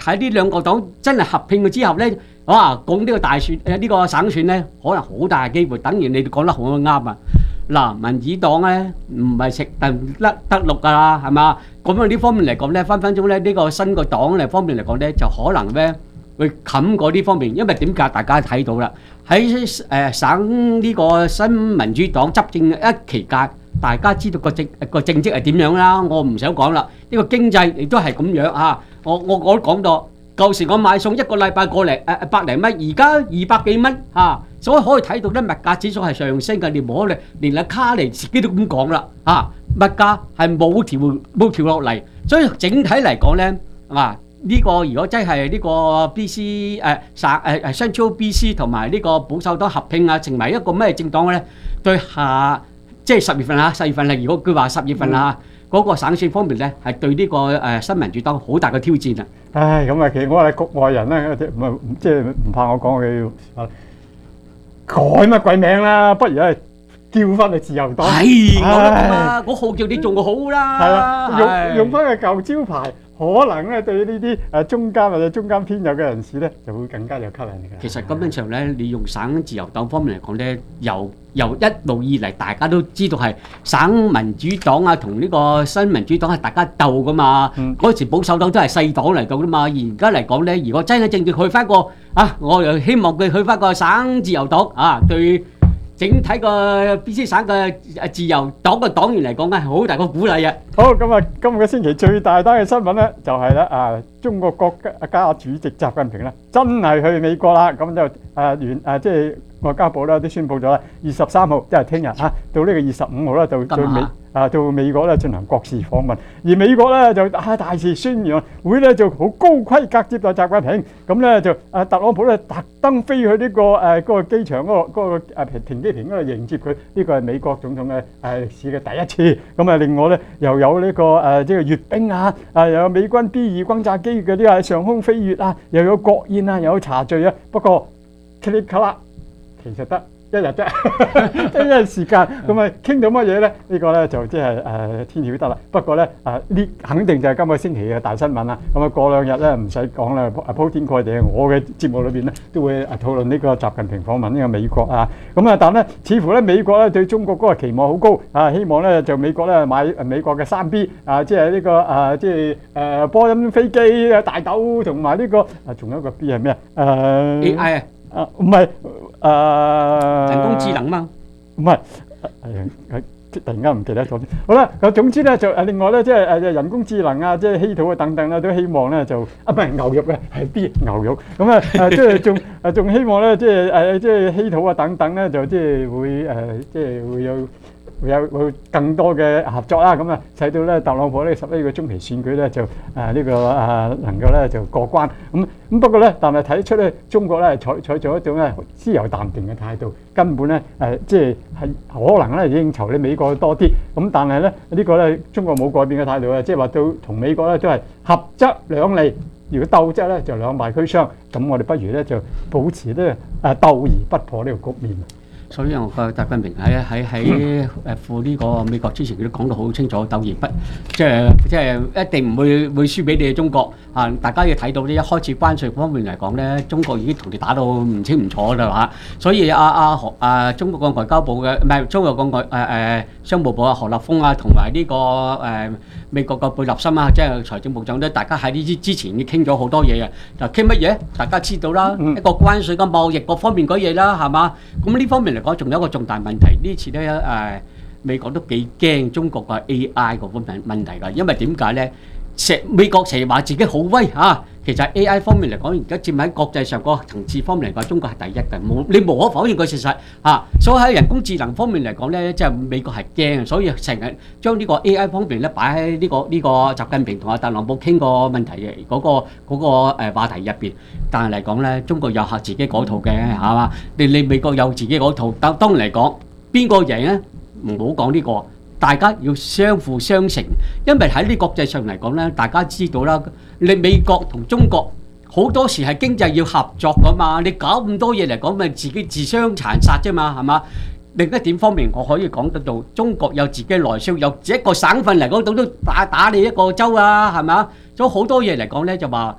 睇呢兩個黨真係合併咗之後咧，哇，講呢個大選誒呢個省選咧，可能好大嘅機會。等於你哋講得好啱啊！嗱，民主黨咧唔係食得得得綠㗎啦，係嘛？咁樣呢方面嚟講咧，分分鐘咧呢個新個黨嚟方面嚟講咧，就可能咧會冚過呢方面，因為點解大家睇到啦？喺誒省呢個新民主黨執政一期間，大家知道個政個政績係點樣啦。我唔想講啦，呢個經濟亦都係咁樣啊。我我我都講到，舊時我買餸一個禮拜過嚟誒百零蚊，而家二百幾蚊嚇，所以可以睇到咧物價指數係上升嘅。你唔好咧，連阿卡尼自己都咁講啦嚇，物價係冇調冇調落嚟，所以整體嚟講咧啊。呢個如果真係呢個 B C 誒省誒誒 Central B C 同埋呢個保守黨合併啊，成為一個咩政黨咧？對下即係十月份啊，十月份係如果佢話十月份啊，嗰個省選方面咧，係對呢個誒新民主黨好大嘅挑戰啊！ 唉，咁啊，其實我係局外人咧，唔係即係唔怕我講佢改乜鬼名啦，不如係叫翻去自由黨。 係我都講啊，我號叫你仲好啦。 係啦，用用翻個舊招牌。可能咧對呢啲誒中間或者中間偏右嘅人士咧，就會更加有吸引力嘅。 其實根本上咧，你用省自由黨方面嚟講咧，由由一路以嚟大家都知道係省民主黨啊同呢個新民主黨係大家鬥噶嘛。嗰、嗯、時保守黨都係細黨嚟到噶嘛。而家嚟講咧，如果真係正正去翻個啊，我又希望佢去翻個省自由黨啊，對整體個 B C 省嘅自由黨嘅黨員嚟講咧，係好大個鼓勵啊！ 好，咁啊，今個星期最大單嘅新聞咧，就係咧啊，中國國家主席習近平咧，真係去美國啦！咁就誒完誒，即係外交部咧都宣布咗啦，二十三號即係聽日啊，到呢個二十五號咧，就到美啊到美國咧進行國事訪問，而美國咧就啊大肆宣揚會咧就好高規格接待習近平，咁咧就啊特朗普咧特登飛去呢個誒嗰個機場嗰個嗰個誒停機坪嗰度迎接佢，呢個係美國總統嘅誒歷史嘅第一次。咁啊，另外咧又有呢個誒即係閱兵啊，啊又有美軍 B 二轟炸機嗰啲喺上空飛越啊，又有國宴啊，又有茶敘啊。不過 click 啦，其實得一日啫，得一日時間，咁啊傾到乜嘢咧？呢個咧就即係誒天曉得啦。不過咧啊呢肯定就係今個星期嘅大新聞啦。咁啊過兩日咧唔使講啦，鋪天蓋地，我嘅節目裏邊咧都會誒討論呢個習近平訪問呢個美國啊。咁啊但咧似乎咧美國咧對中國嗰個期望好高啊，希望咧就美國咧買美國嘅三 B 啊，即係呢個啊即係誒波音飛機啊大豆同埋呢個啊仲有一個 B 係咩啊？誒 A I 啊。 啊，唔係，誒人工智能嘛， 唔係，係突然間唔記得咗。好啦，咁總之咧就誒另外咧即係誒人工智能啊，即係稀土啊等等啦，都希望咧就啊唔係牛肉嘅係 B 牛肉，咁啊誒即係仲誒仲希望咧即係誒即係稀土啊等等咧就即係會誒即係會有。會有會更多嘅合作啦，咁啊使到咧特朗普呢十一個中期選舉咧就誒呢個誒能夠咧就過關，咁咁不過咧，但係睇出咧中國咧採採取一種咧自由淡定嘅態度，根本咧誒即係係可能咧應酬你美國多啲，咁但係咧呢個咧中國冇改變嘅態度啊，即係話到同美國咧都係合則兩利，如果鬥則咧就兩敗俱傷，咁我哋不如咧就保持咧誒鬥而不破呢個局面。 所以我覺得習近平喺喺喺誒赴呢個美國之前，佢都講得好清楚，鬥而不即係即係一定唔會會輸俾你哋中國啊！大家要睇到呢，一開始關稅方面嚟講咧，中國已經同你打到唔清唔楚啦嚇。所以阿阿何啊中國個外交部嘅唔係中國個外誒誒商務部啊何立峰啊，同埋呢個誒美國個貝立森啊，即係財政部長咧，大家喺呢啲之前已經傾咗好多嘢嘅。嗱傾乜嘢？大家知道啦，一個關稅嘅貿易各方面嗰嘢啦，係嘛？咁呢方面嚟講，仲有一個重大問題，呢次咧誒美國都幾驚中國個 A I 個方面問題㗎，因為點解咧？成美國成日話自己好威嚇，其實 A I 方面嚟講，而家佔喺國際上個層次方面嚟講，中國係第一嘅，冇你無可否認個事實嚇。所以喺人工智能方面嚟講咧，即係美國係驚，所以成日將呢個 A I 方面咧擺喺呢個呢個習近平同阿特朗普傾個問題嘅嗰個嗰個誒話題入邊。但係嚟講咧，中國有下自己嗰套嘅係嘛？你你美國有自己嗰套，當當然嚟講，邊個贏咧？唔好講呢個。大家要相輔相成，因為喺呢國際上嚟講咧，大家知道啦，你美國同中國好多時係經濟要合作噶嘛，你搞咁多嘢嚟講，咪自己自相殘殺啫嘛，係嘛？另一點方面，我可以講得到，中國有自己內需，有一個省份嚟講到都打打你一個州啊，係咪啊？所以好多嘢嚟講咧，就話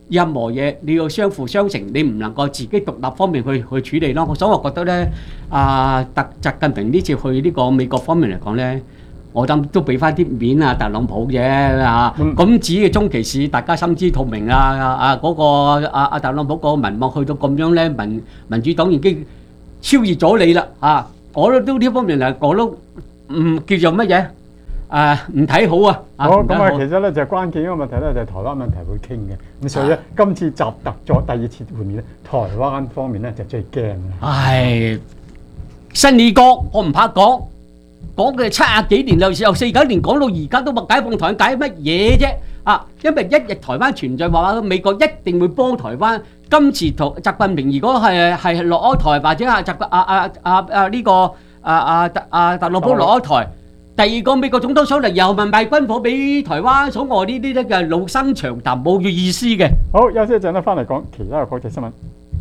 任何嘢你要相輔相成，你唔能夠自己獨立方面去去處理咯。所以我覺得咧，啊特習近平呢次去呢個美國方面嚟講咧，我諗都俾翻啲面啊特朗普嘅嚇。咁至於中期市，大家心知肚明啊啊嗰個啊啊特朗普個民望去到咁樣咧，民民主黨已經超越咗你啦嚇。我都都呢方面嚟講都唔叫做乜嘢。誒唔睇好啊！ 好咁啊，其實咧就關鍵一個問題咧就係台灣問題會傾嘅，咁所以咧今次習特咗第二次會面咧，台灣方面咧就最驚啦。 唉，新二國我唔怕講，講嘅七廿幾年，由由四九年講到而家都話解放台灣解乜嘢啫？啊，因為一日台灣存在話，美國一定會幫台灣。今次同習近平如果係係落咗台，或者係習啊啊啊啊呢個啊啊啊特朗普落咗台。第二個美國總統上嚟又問賣軍火俾台灣，所以我呢啲咧嘅老生常談冇意思嘅。 好，休息一陣咧，翻嚟講其他嘅國際新聞。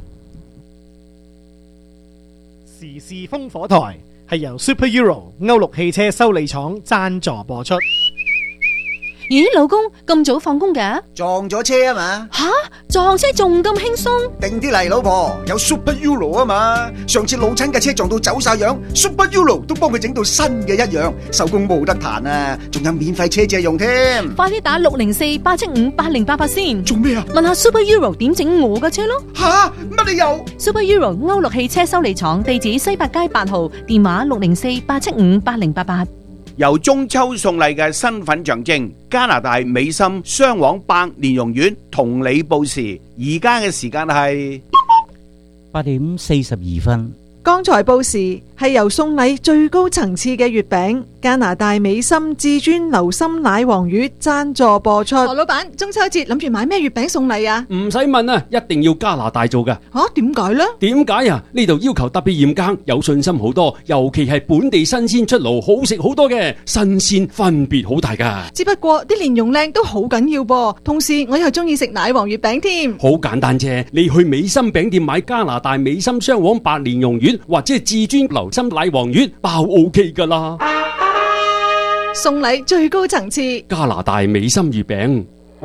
時事烽火台係由 Super Euro 歐陸汽車修理廠贊助播出。 咦，老公咁早放工嘅？ 撞咗車啊嘛！ 吓，撞車仲咁輕鬆？ 定啲嚟，老婆，有 Super Euro 啊嘛！上次老親嘅車撞到走晒樣 ，Super Euro 都幫佢整到新嘅一樣，手工冇得彈啊！仲有免費車借用添。 快啲打六零四八七五八零八八先。 做咩啊？ 問下 Super Euro 點整我嘅車咯。 吓，乜理由 ？Super Euro 歐陸汽車修理廠，地址西八街八號，電話六零四八七五八零八八。 由中秋送禮嘅身份象徵，加拿大美心雙黃百年榕苑同你報時，而家嘅時間係八點四十二分。 剛才報時係由送禮最高層次嘅月餅加拿大美心至尊流心奶黃魚贊助播出。 何老闆，中秋節諗住買咩月餅送禮啊？ 唔使問啊，一定要加拿大做嘅。 吓，點解呢？ 點解啊？呢度要求特別嚴格，有信心好多，尤其係本地新鮮出爐，好食好多嘅，新鮮分別好大噶。 只不過啲蓮蓉靚都好緊要噃，同時我又中意食奶黃月餅添。 好簡單啫，你去美心餅店買加拿大美心雙黃百年榕苑或者係至尊流心奶黃月包 OK 噶啦。 送禮最高層次， 加拿大美心月餅。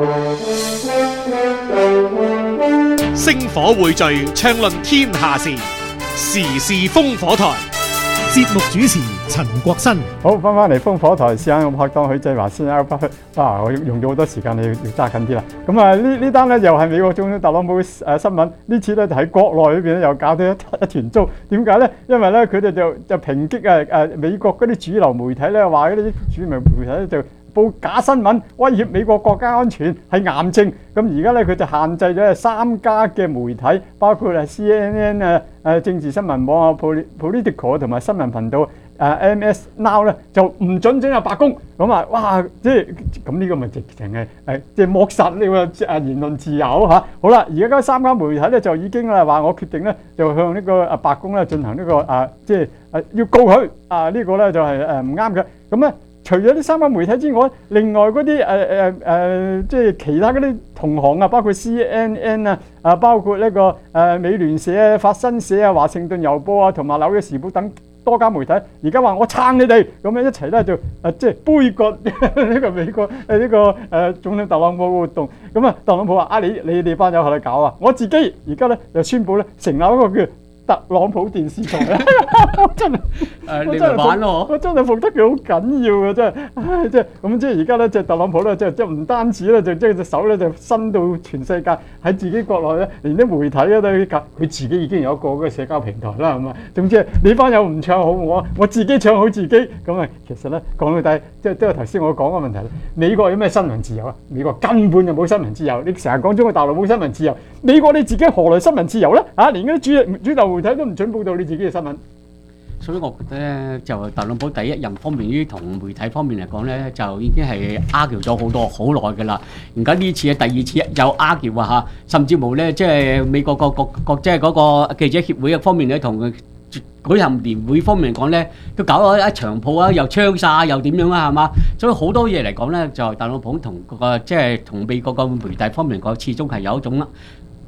星火匯聚，暢論天下事，時事烽火台。節目主持陳國新。 好，翻翻嚟烽火台，試下我拍檔許濟華先啊！哇，我用咗好多時間，你要要揸緊啲啦。咁啊，呢呢單咧又係美國總統特朗普誒新聞，呢次咧就喺國內裏邊咧又搞到一一團糟。點解咧？因為咧佢哋就就抨擊啊誒美國嗰啲主流媒體咧，話嗰啲主流媒體咧就報假新聞，威脅美國國家安全係癌症。咁而家咧佢就限制咗三家嘅媒體，包括係 C N N 啊、誒政治新聞網啊、Politico 同埋新聞頻道誒 M S Now 咧就唔準進入白宮。咁啊，哇！即係咁呢個咪直情係誒即係抹殺呢個誒言論自由嚇。好啦，而家嗰三家媒體咧就已經啦話我決定咧就向呢個誒白宮咧進行呢個誒即係誒要告佢啊呢個咧就係誒唔啱嘅。咁咧。除咗呢三個媒體之外，另外嗰啲誒誒誒，即係其他嗰啲同行啊，包括 C N N 啊，啊包括呢、這個誒、呃、美聯社啊、法新社啊、華盛頓郵報啊，同埋紐約時報等多家媒體，而家話我撐你哋，咁樣一齊咧就誒、呃、即係杯葛呢個美國誒呢、呃這個誒、呃、總統特朗普嘅活動。咁啊，特朗普話啊，你你哋班友喺度搞啊，我自己而家咧就宣佈咧成立一個叫特朗普電視台咧，真係誒，你咪玩咯！我真係服得佢好緊要嘅，真係，唉，即係咁，即係而家咧，即係特朗普咧，即係即係唔單止咧，就即係隻手咧就伸到全世界，喺自己國內咧，連啲媒體咧都夾，佢自己已經有一個嗰個社交平台啦，係嘛？總之你班友唔唱好我，我自己唱好自己，咁啊，其實咧講到底，即係都係頭先我講嘅問題。美國有咩新聞自由啊？美國根本就冇新聞自由。你成日講中國大陸冇新聞自由，美國你自己何來新聞自由咧？啊，連嗰啲主主流媒體都唔準報道你自己嘅新聞， 所以我覺得咧，就特朗普第一任方面於同媒體方面嚟講咧，就已經係 argue 咗好多好耐嘅啦。而家呢次係第二次有 argue 啊嚇，甚至乎咧，即係美國個個個即係嗰個記者協會嘅方面咧，同佢舉行年會方面嚟講咧，都搞咗一場鋪啊，又槍殺又點樣啊，係嘛？所以好多嘢嚟講咧，就特朗普同個即係同美國個媒體方面嚟講，始終係有一種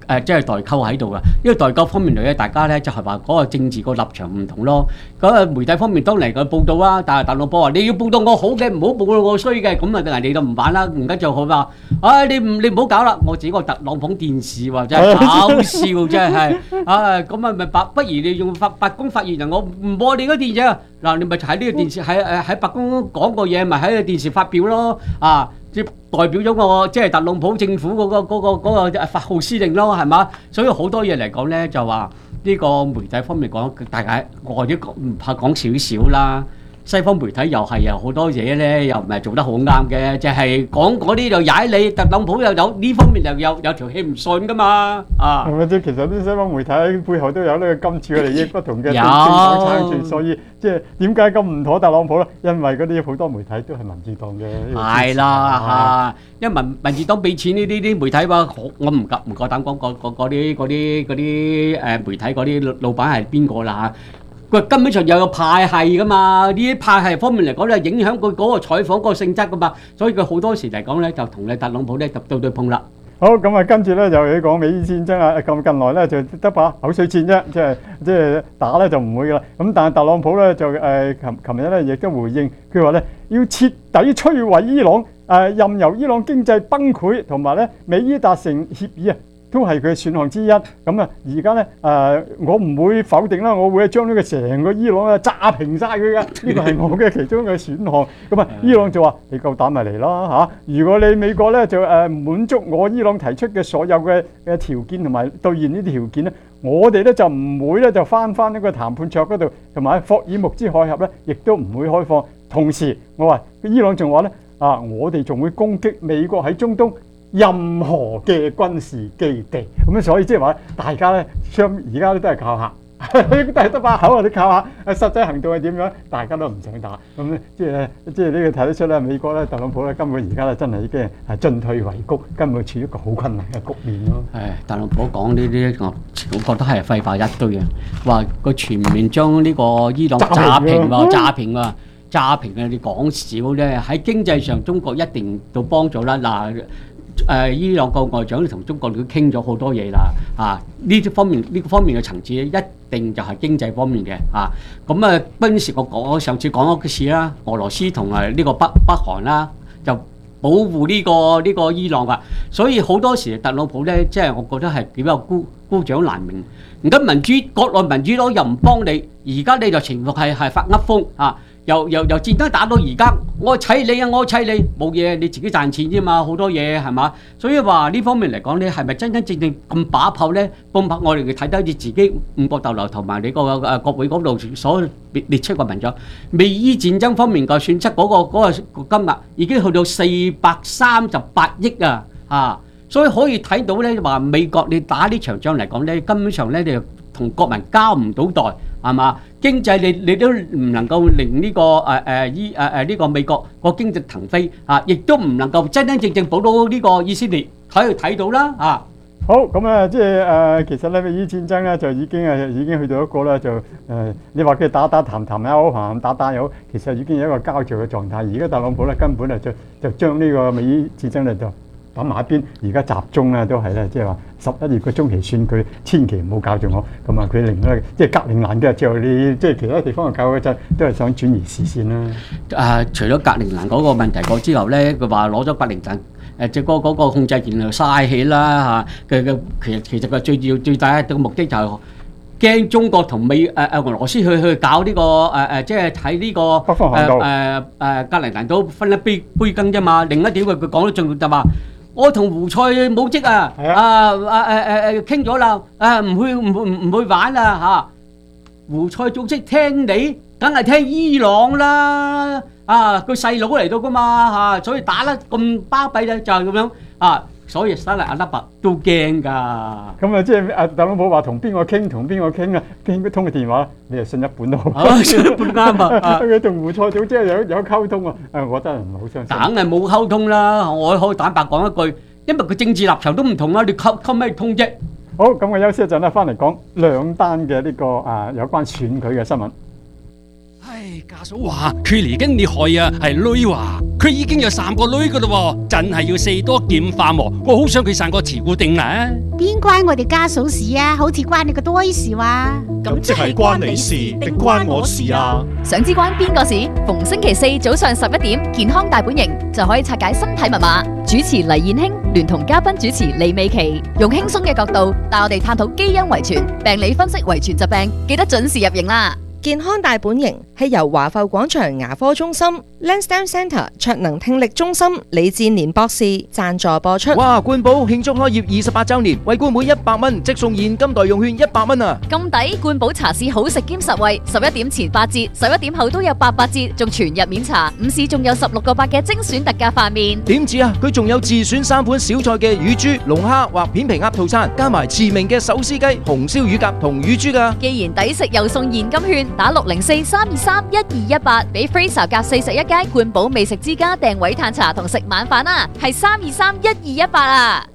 誒即係代溝喺度噶，因為代溝方面嚟咧，大家咧就係話嗰個政治個立場唔同咯。嗰個媒體方面當嚟嘅報導啦，但係特朗普話你要報導我好嘅，唔好報導我衰嘅，咁啊人哋就唔玩啦。而家就好話，唉你唔你唔好搞啦，我自己個特朗普電視喎，真係搞笑真係，啊咁啊咪白不如你用法白宮發言人，我唔播你嗰電影啊，嗱你咪喺呢個電視喺誒喺白宮講個嘢，咪喺個電視發表咯，啊！即代表咗個即係特朗普政府嗰個嗰個嗰個發號施令咯，係嘛？所以好多嘢嚟講咧，就話呢個媒體方面講，大家我啲唔怕講少少啦。西方媒體又係有好多嘢咧，又唔係做得好啱嘅，就係講嗰啲就踩你，特朗普又有呢方面又有有條氣唔順噶嘛啊！ 係咪即係其實啲西方媒體背後都有呢個金主嘅利益，不同嘅政黨撐住，所以即係點解咁唔妥特朗普咧？因為嗰啲好多媒體都係民主黨嘅。 係啦嚇，因為民民主黨俾錢呢啲啲媒體話，我唔夠唔夠膽講嗰嗰嗰啲嗰啲嗰啲誒媒體嗰啲老闆係邊個啦嚇。佢根本上又有派系噶嘛，呢啲派系方面嚟講咧，影響佢嗰個採訪嗰個性質噶嘛，所以佢好多時嚟講咧，就同你特朗普咧就對對碰啦。 好，咁啊，跟住咧就要講美伊戰爭啊，咁近來咧就得把口水戰啫，即係即係打咧就唔會噶啦。咁但係特朗普咧就誒琴琴日咧亦都回應，佢話咧要徹底摧毀伊朗，誒任由伊朗經濟崩潰，同埋咧美伊達成協議啊，都係佢嘅選項之一。咁啊，而家咧誒，我唔會否定啦，我會將呢個成個伊朗啊炸平晒佢嘅，呢個係我嘅其中一個選項。咁啊，伊朗就話：你夠膽咪嚟啦嚇！如果你美國咧就誒滿足我伊朗提出嘅所有嘅嘅條件同埋兌現呢啲條件咧，我哋咧就唔會咧就翻翻呢個談判桌嗰度，同埋霍爾木茲海峽咧，亦都唔會開放。同時，我話伊朗仲話咧啊，我哋仲會攻擊美國喺中東任何嘅軍事基地，咁所以即係話大家咧，相而家咧都係靠下，都係得把口啊，你靠下，實際行動係點樣？大家都唔想打，咁即係即係呢個睇得出咧，美國咧特朗普咧根本而家咧真係已經係進退維谷，根本處於一個好困難嘅局面咯。 係特朗普講呢啲，我我覺得係廢話一堆嘅，話佢全面將呢個伊朗炸平喎，炸平喎。炸平啊！你講少咧，喺經濟上中國一定到幫助啦。嗱，誒伊朗個外長同中國都傾咗好多嘢啦。啊，呢啲方面呢個方面嘅層次一定就係經濟方面嘅。啊，咁啊嗰陣時我講我上次講嗰個事啦，俄羅斯同埋呢個北北韓啦，就保護呢個呢個伊朗噶。所以好多時特朗普咧，即係我覺得係比較孤孤掌難鳴。而家民主國內民主黨又唔幫你，而家你就全部係係發噏風啊！由由由戰爭打到而家，我砌你啊，我砌你，冇嘢，你自己賺錢啫嘛，好多嘢係嘛，所以話呢方面嚟講咧，係咪真真正正咁把炮咧？咁把我哋睇得好似自己五角大樓同埋你個誒國會嗰度所列列出個文章，美伊戰爭方面嘅損失嗰個嗰個金額已經去到四百三十八億啊！啊，所以可以睇到咧，話美國你打呢場仗嚟講咧，根本上咧你同國民交唔到代。係嘛？經濟你你都唔能夠令呢個誒誒依誒誒呢個美國個經濟騰飛啊，亦都唔能夠真真正正保到呢個以色列，可以睇到啦啊！ 好咁啊，即係誒，其實咧美伊戰爭咧就已經誒已經去到一個咧就誒，你話佢打打談談又好，談談打打又好，其實已經有一個膠著嘅狀態。而家特朗普咧根本咧就就將呢個美伊戰爭咧就打埋一邊，而家集中咧都係咧，即係話十一月嘅中期選舉，千祈唔好搞住我。咁啊，佢令咧即係格陵蘭嘅之後，你即係其他地方嘅搞嗰陣，都係想轉移視線啦。 誒、呃，除咗格陵蘭嗰個問題過之後咧，佢話攞咗格陵蘭誒即係嗰嗰個控制權就嘥氣啦嚇。佢嘅其實其實個最要最大嘅目的就係驚中國同美誒誒、呃、俄羅斯去去搞呢、這個誒誒、呃，即係喺呢個誒誒誒格陵蘭島分一杯杯羹啫嘛。另一點佢佢講得仲就話。我同胡塞武職啊，啊啊誒誒誒傾咗啦，啊唔去唔唔唔去玩啦嚇。胡塞組織聽你，梗係聽伊朗啦，啊佢細佬嚟到噶嘛嚇，所以打得咁巴閉咧就係咁樣啊。所以沙特阿拉伯都驚㗎。咁啊，即係阿特朗普話同邊個傾，同邊個傾啊？傾通個電話，你就信一半都好。 啊，信一半啱啊！ 佢同胡塞組織有有溝通啊！誒，我真係唔係好相信。 梗係冇溝通啦！我可以坦白講一句，因為佢政治立場都唔同啦，你溝溝咩通啫？ 好，咁我休息一陣啦，翻嚟講兩單嘅呢個啊有關選舉嘅新聞。 唉，家嫂話佢嚟緊你害啊，係女話佢已經有三個女噶啦，真係要四多劍化喎。我好想佢生個慈姑定啊！ 邊關我哋家嫂事啊？好似關你個多事話。 咁即係關你事定關我事啊？ 想知關邊個事？逢星期四早上十一點，健康大本營就可以拆解身體密碼。主持黎燕卿聯同嘉賓主持李美琪，用輕鬆嘅角度帶我哋探討基因遺傳、病理分析遺傳疾病，記得準時入營啦！ 健康大本營係由華埠廣場牙科中心、Lansdowne Centre 卓能聽力中心李志年博士贊助播出。 哇！冠寶慶祝開業二十八週年，為冠每一百蚊即送現金代用券一百蚊啊！ 咁抵！冠寶茶市好食兼實惠，十一點前八折，十一點後都有八八折，仲全日免查。午市仲有十六個八嘅精選特價飯麵。 點止啊！佢仲有自選三款小菜嘅乳豬、龍蝦或片皮鴨套餐，加埋馳名嘅手撕雞、紅燒乳鴿同乳豬㗎。 既然抵食又送現金券，打六零四三二三一二一八，俾 Fraser 夾四十一街冠寶美食之家訂位嘆茶同食晚飯啊，係三二三一二一八啊！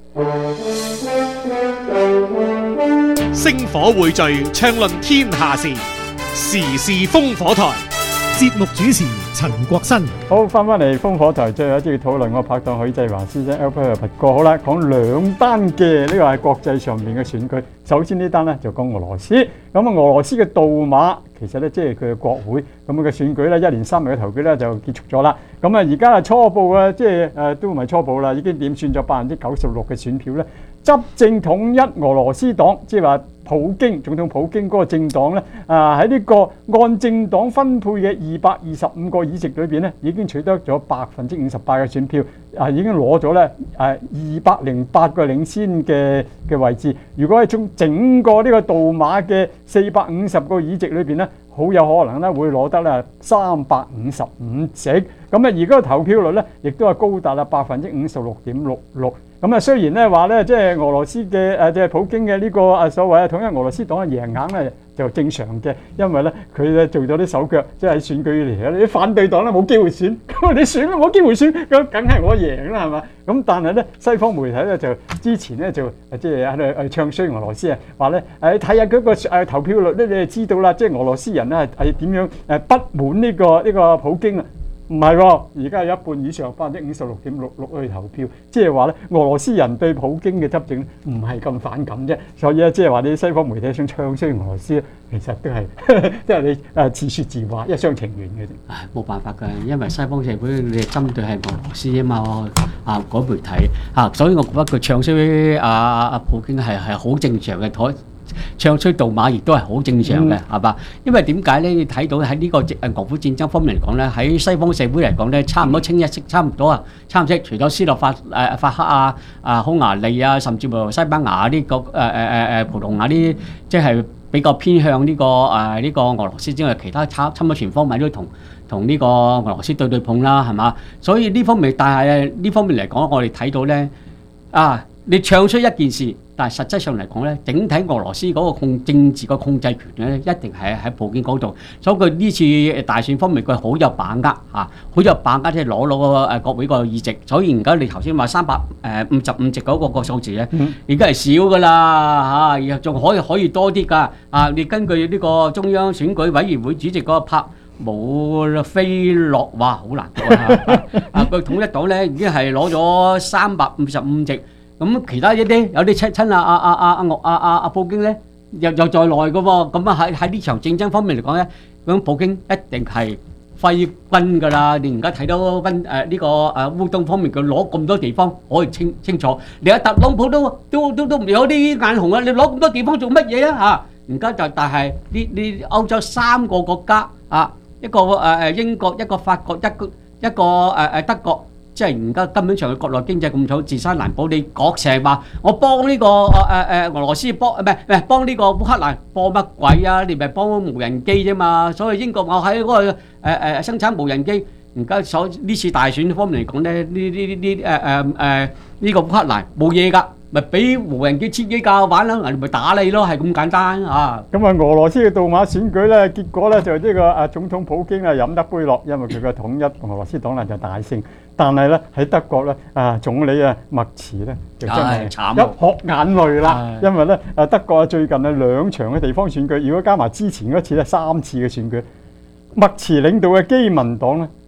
星火匯聚，暢論天下事，時事風火台。節目主持陳國新。 好，翻返嚟烽火台，最後一節討論我拍檔許濟華先生 Albert 佛哥。好啦，講兩單嘅呢個係國際上面嘅選舉。首先呢單咧就講俄羅斯。咁啊，俄羅斯嘅杜馬其實咧即係佢嘅國會咁嘅選舉咧，一連三日嘅投票咧就結束咗啦。咁啊，而家係初步嘅，即係誒都唔係初步啦，已經點算咗百分之九十六嘅選票咧。執政統一俄羅斯黨，即係話普京總統普京嗰個政黨咧，啊喺呢個按政黨分配嘅二百二十五個議席裏邊咧，已經取得咗百分之五十八嘅選票，啊已經攞咗咧誒二百零八個領先嘅嘅位置。如果係從整個呢個杜馬嘅四百五十個議席裏邊咧，好有可能咧會攞得咧三百五十五席。咁啊，而嗰個投票率咧，亦都係高達啦百分之五十六點六六。咁啊，雖然咧話咧，即係俄羅斯嘅誒，即係普京嘅呢個啊所謂啊統一俄羅斯黨嘅贏硬咧就正常嘅，因為咧佢咧做咗啲手腳，即係喺選舉嚟嘅，啲反對黨咧冇機會選，咁你選冇機會選，咁梗係我贏啦，係嘛？咁但係咧西方媒體咧就之前咧就即係喺度誒唱衰俄羅斯啊，話咧誒睇下嗰個誒投票率咧，你就知道啦，即係俄羅斯人咧係係點樣誒不滿呢個呢個普京啊？唔係喎，而家有一半以上，百分之五十六點六六去投票，即係話咧，俄羅斯人對普京嘅執政唔係咁反感啫。所以咧，即係話你西方媒體想唱衰俄羅斯，其實都係即係你誒自説自話，一廂情願嘅啫。 唉，冇辦法㗎，因為西方社會你係針對係俄羅斯啊嘛，啊嗰媒體啊，所以我覺得佢唱衰阿阿普京係係好正常嘅，可唱衰杜馬亦都係好正常嘅，係嘛？因為點解咧？你睇到喺呢個誒俄烏戰爭方面嚟講咧，喺西方社會嚟講咧，差唔多清一色，差唔多啊，差唔多。除咗斯洛伐誒法克啊、啊匈牙利啊，甚至乎西班牙呢個誒誒誒誒葡萄牙呢，即係比較偏向呢個誒呢個俄羅斯之外，其他差差唔多全方位都同同呢個俄羅斯對對碰啦，係嘛？所以呢方面，但係呢方面嚟講，我哋睇到咧啊，你唱出一件事。但係實際上嚟講咧，整體俄羅斯嗰個控政治個控制權咧，一定係喺普京嗰度。所以佢呢次大選方面，佢好有把握嚇，好有把握即係攞攞個誒國會個議席。所以而家你頭先話三百誒五十五席嗰個個數字咧，而家係少㗎啦嚇，仲可以可以多啲㗎。啊，你根據呢個中央選舉委員會主席嗰個帕姆菲洛，哇，好難講啊！啊，佢統一黨咧已經係攞咗三百五十五席。咁其他一啲有啲親親啊啊啊啊啊阿啊啊普京咧又又在內嘅喎，咁啊喺喺呢場戰爭方面嚟講咧，咁普京一定係揮軍㗎啦。你而家睇到軍誒呢個誒烏東方面佢攞咁多地方可以清清楚，你阿特朗普都都都都唔有啲眼紅啊！你攞咁多地方做乜嘢啊？嚇！而家就但係呢呢歐洲三個國家啊，一個誒誒英國，一個法國，一個一個誒誒德國。即係而家根本上佢國內經濟咁好，自身難保。你講成話我幫呢個誒誒俄羅斯幫唔係唔係幫呢個烏克蘭幫乜鬼啊？你咪幫無人機啫嘛。所以英國我喺嗰個誒誒生產無人機，而家所呢次大選方面嚟講咧，呢呢呢呢誒誒誒呢個烏克蘭冇嘢㗎。咪俾無人機千幾架玩啦，人哋咪打你咯，係咁簡單啊！ 咁啊，俄羅斯嘅杜馬選舉咧，結果咧就呢個啊總統普京啊飲得杯落，因為佢嘅統一俄羅斯黨咧就大勝。但係咧喺德國咧啊總理啊默茨咧就真係一殼眼淚啦，因為咧啊德國啊最近啊兩場嘅地方選舉，如果加埋之前嗰次咧三次嘅選舉，默茨領導嘅基民黨咧係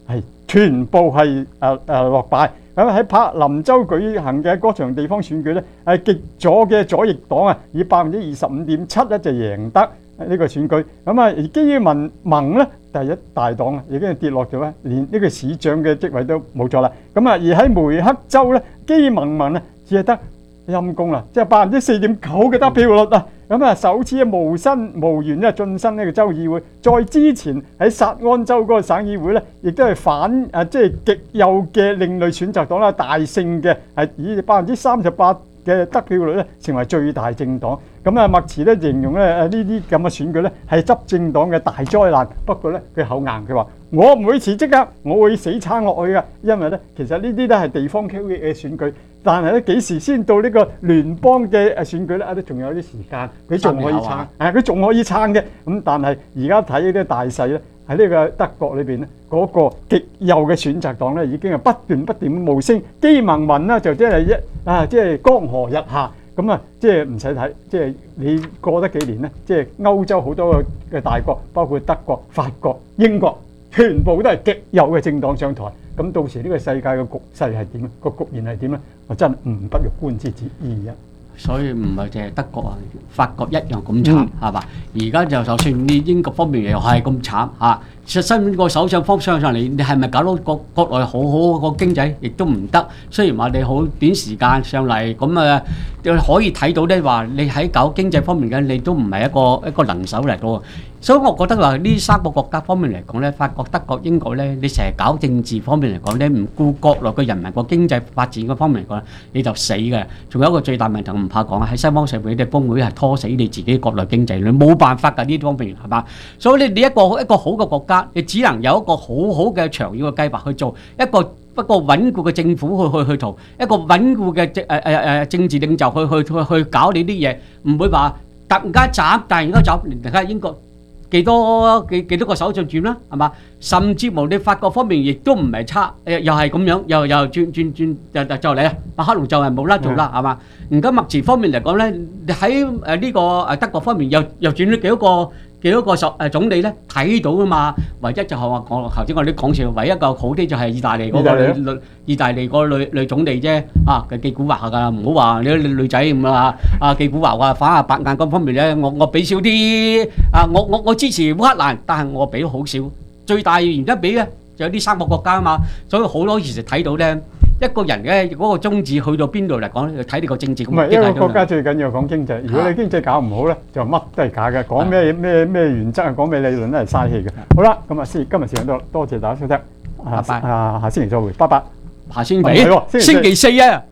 全部係誒誒落敗。咁喺柏林州舉行嘅嗰場地方選舉咧，係極左嘅左翼黨啊，以百分之二十五點七咧就贏得呢個選舉。咁啊，而基於民盟咧第一大黨啊，已經跌落咗咧，連呢個市長嘅職位都冇咗啦。咁啊，而喺梅克州咧，基民盟咧只係得陰公啦，即係百分之四點九嘅得票率啊！咁啊，首次無身無緣咧晉身呢個州議會。再之前喺薩安州嗰個省議會咧，亦都係反誒即係極右嘅另類選擇黨啦，大勝嘅係以百分之三十八嘅得票率咧，成為最大政黨。咁啊，麥茨咧形容咧誒呢啲咁嘅選舉咧係執政黨嘅大災難。不過咧佢口硬，佢話我唔會辭職噶，我會死撐落去噶。因為咧其實呢啲都係地方區嘅選舉，但係咧幾時先到呢個聯邦嘅誒選舉咧？啊，都仲有啲時間，佢仲可以撐，係佢仲可以撐嘅。咁但係而家睇呢啲大勢咧，喺呢個德國裏邊咧，嗰個極右嘅選擇黨咧已經係不斷不斷冒升，基民盟咧就即係一啊，即係江河日下。咁啊，即係唔使睇，即係你過得幾年咧，即係歐洲好多嘅大國，包括德國、法國、英國，全部都係極右嘅政黨上台。咁到時呢個世界嘅局勢係點咧？個局面係點咧？我真係唔不欲觀之之意啊！ 所以唔係淨係德國啊，法國一樣咁慘係嘛？而家就就算你英國方面又係咁慘嚇，實身個首相方上上嚟，你係咪搞到國國內好好個經濟？亦都唔得。雖然話你好短時間上嚟咁啊，可以睇到咧話你喺搞經濟方面嘅，你都唔係一個一個能手嚟到。所以我覺得話呢三個國家方面嚟講咧，法國、德國、英國咧，你成日搞政治方面嚟講咧，唔顧國內嘅人民個經濟發展嗰方面嚟講，你就死嘅。仲有一個最大問題，唔怕講喺西方社會嘅峰會係拖死你自己國內經濟，你冇辦法㗎呢啲方面係嘛？所以你你一個一個好嘅國家，你只能有一個好好嘅長遠嘅計劃去做一個不過穩固嘅政府去去去做一個穩固嘅政誒誒誒政治領袖去去去去搞你啲嘢，唔會話突然間斬，突然間走，你睇下英國。幾多幾幾多個首相轉啦，係嘛？甚至乎你法國方面亦都唔係差，誒又係咁樣，又又轉轉轉就就就嚟啊！馬克龍就係冇得做啦，係嘛？而家目前方面嚟講咧，你喺誒呢個誒德國方面又又轉咗幾多個幾多個首誒總理咧？睇到噶嘛？唯一就係話我頭先我哋講笑，唯一個好啲就係意大利嗰個女女意大利個女女總理啫，啊佢幾蠱惑㗎，唔好話你啲女仔咁啊啊幾蠱惑啊，反而白眼嗰方面咧，我我俾少啲啊，我我我支持烏克蘭，但係我俾好少。最大原因俾咧就有呢三個國家啊嘛，所以好多時時睇到咧一個人嘅嗰個宗旨去到邊度嚟講咧，睇呢個政治。唔係一個國家最緊要講經濟，如果你經濟搞唔好咧，就乜都係假嘅，講咩咩咩原則啊，講咩理論都係嘥氣嘅。好啦，咁啊先今日時間多，多謝大家收聽，拜拜啊，下星期再會，拜拜。下星期星期四啊，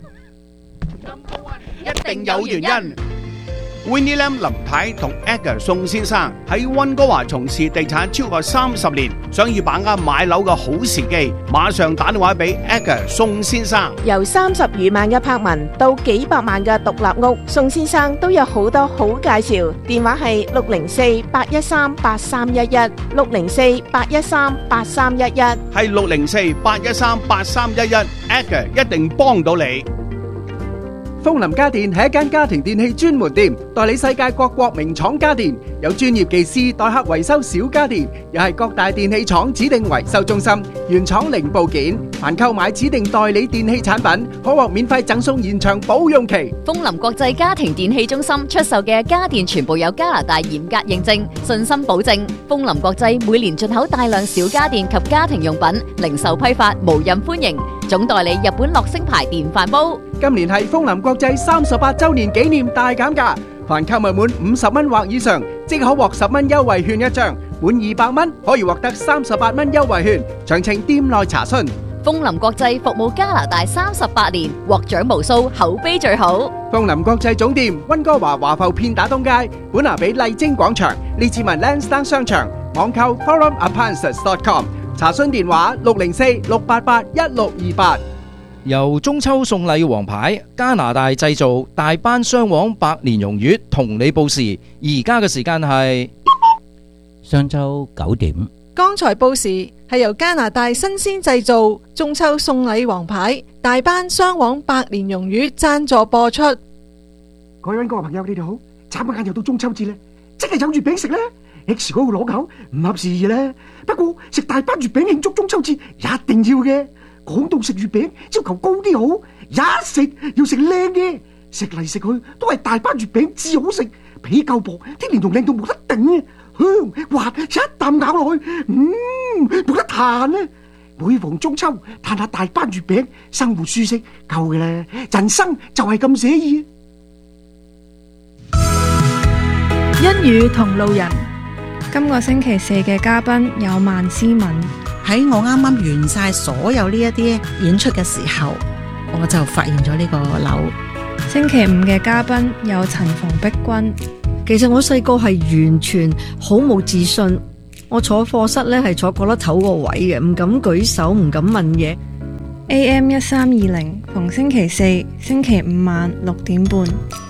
一定有原因。Winnie Lam 林太同 Edgar 宋先生喺溫哥華從事地產超過三十年，想要把握買樓嘅好時機，馬上打電話俾 Edgar 宋先生。 由三十餘萬嘅柏文到幾百萬嘅獨立屋，宋先生都有好多好介紹。電話係六零四八一三八三一一，六零四八一三八三一一， 係六零四八一三八三一一 ，Edgar 一定幫到你。 風林家電係一間家庭電器專門店，代理世界各國名廠家電，有專業技師代客維修小家電，又係各大電器廠指定維修中心，原廠零部件，凡購買指定代理電器產品，可獲免費贈送延長保用期。 風林國際家庭電器中心出售嘅家電全部有加拿大嚴格認證，信心保證。風林國際每年進口大量小家電及家庭用品，零售批發無任歡迎。總代理日本樂聲牌電飯煲。 今年係風林國際三十八周年紀念大減價，凡購物滿五十蚊或以上，即可獲十蚊優惠券一張；滿二百蚊可以獲得三十八蚊優惠券。詳情店內查詢。 風林國際服務加拿大三十八年，獲獎無數，口碑最好。 風林國際總店溫哥華華埠片打東街，本拿比麗晶廣場，列治文 Lansdowne 商場，網購 forum appliances dot com。查詢電話六零四六八八一六二八。 由中秋送禮王牌加拿大製造大班雙黃百年榕月同你報時，而家嘅時間係上晝九點。 剛才報時係由加拿大新鮮製造中秋送禮王牌大班雙黃百年榕月贊助播出。 各位溫哥華朋友，你哋好！眨下眼又到中秋節咧，即係有月餅食咧。X 嗰個攞口唔合時宜咧，不不過食大班月餅慶祝中秋節一定要嘅。講到食月餅，要求高啲好，一食要食靚嘅，食嚟食去都係大班月餅至好食，皮夠薄，啲蓮蓉靚到冇得頂，香滑，一啖咬落去，嗯，冇得彈啊！每逢中秋，嘆下大班月餅，生活舒適夠嘅啦，人生就係咁寫意。 一語同路人，今個星期四嘅嘉賓有萬思敏。 喺我啱啱完晒所有呢一啲演出嘅時候，我就發現咗呢個樓。 星期五嘅嘉賓有陳馮碧君。 其實我細個係完全好冇自信，我坐課室咧係坐角落頭個位嘅，唔敢舉手，唔敢問嘢。 A M 一三二零，逢星期四、星期五晚六點半。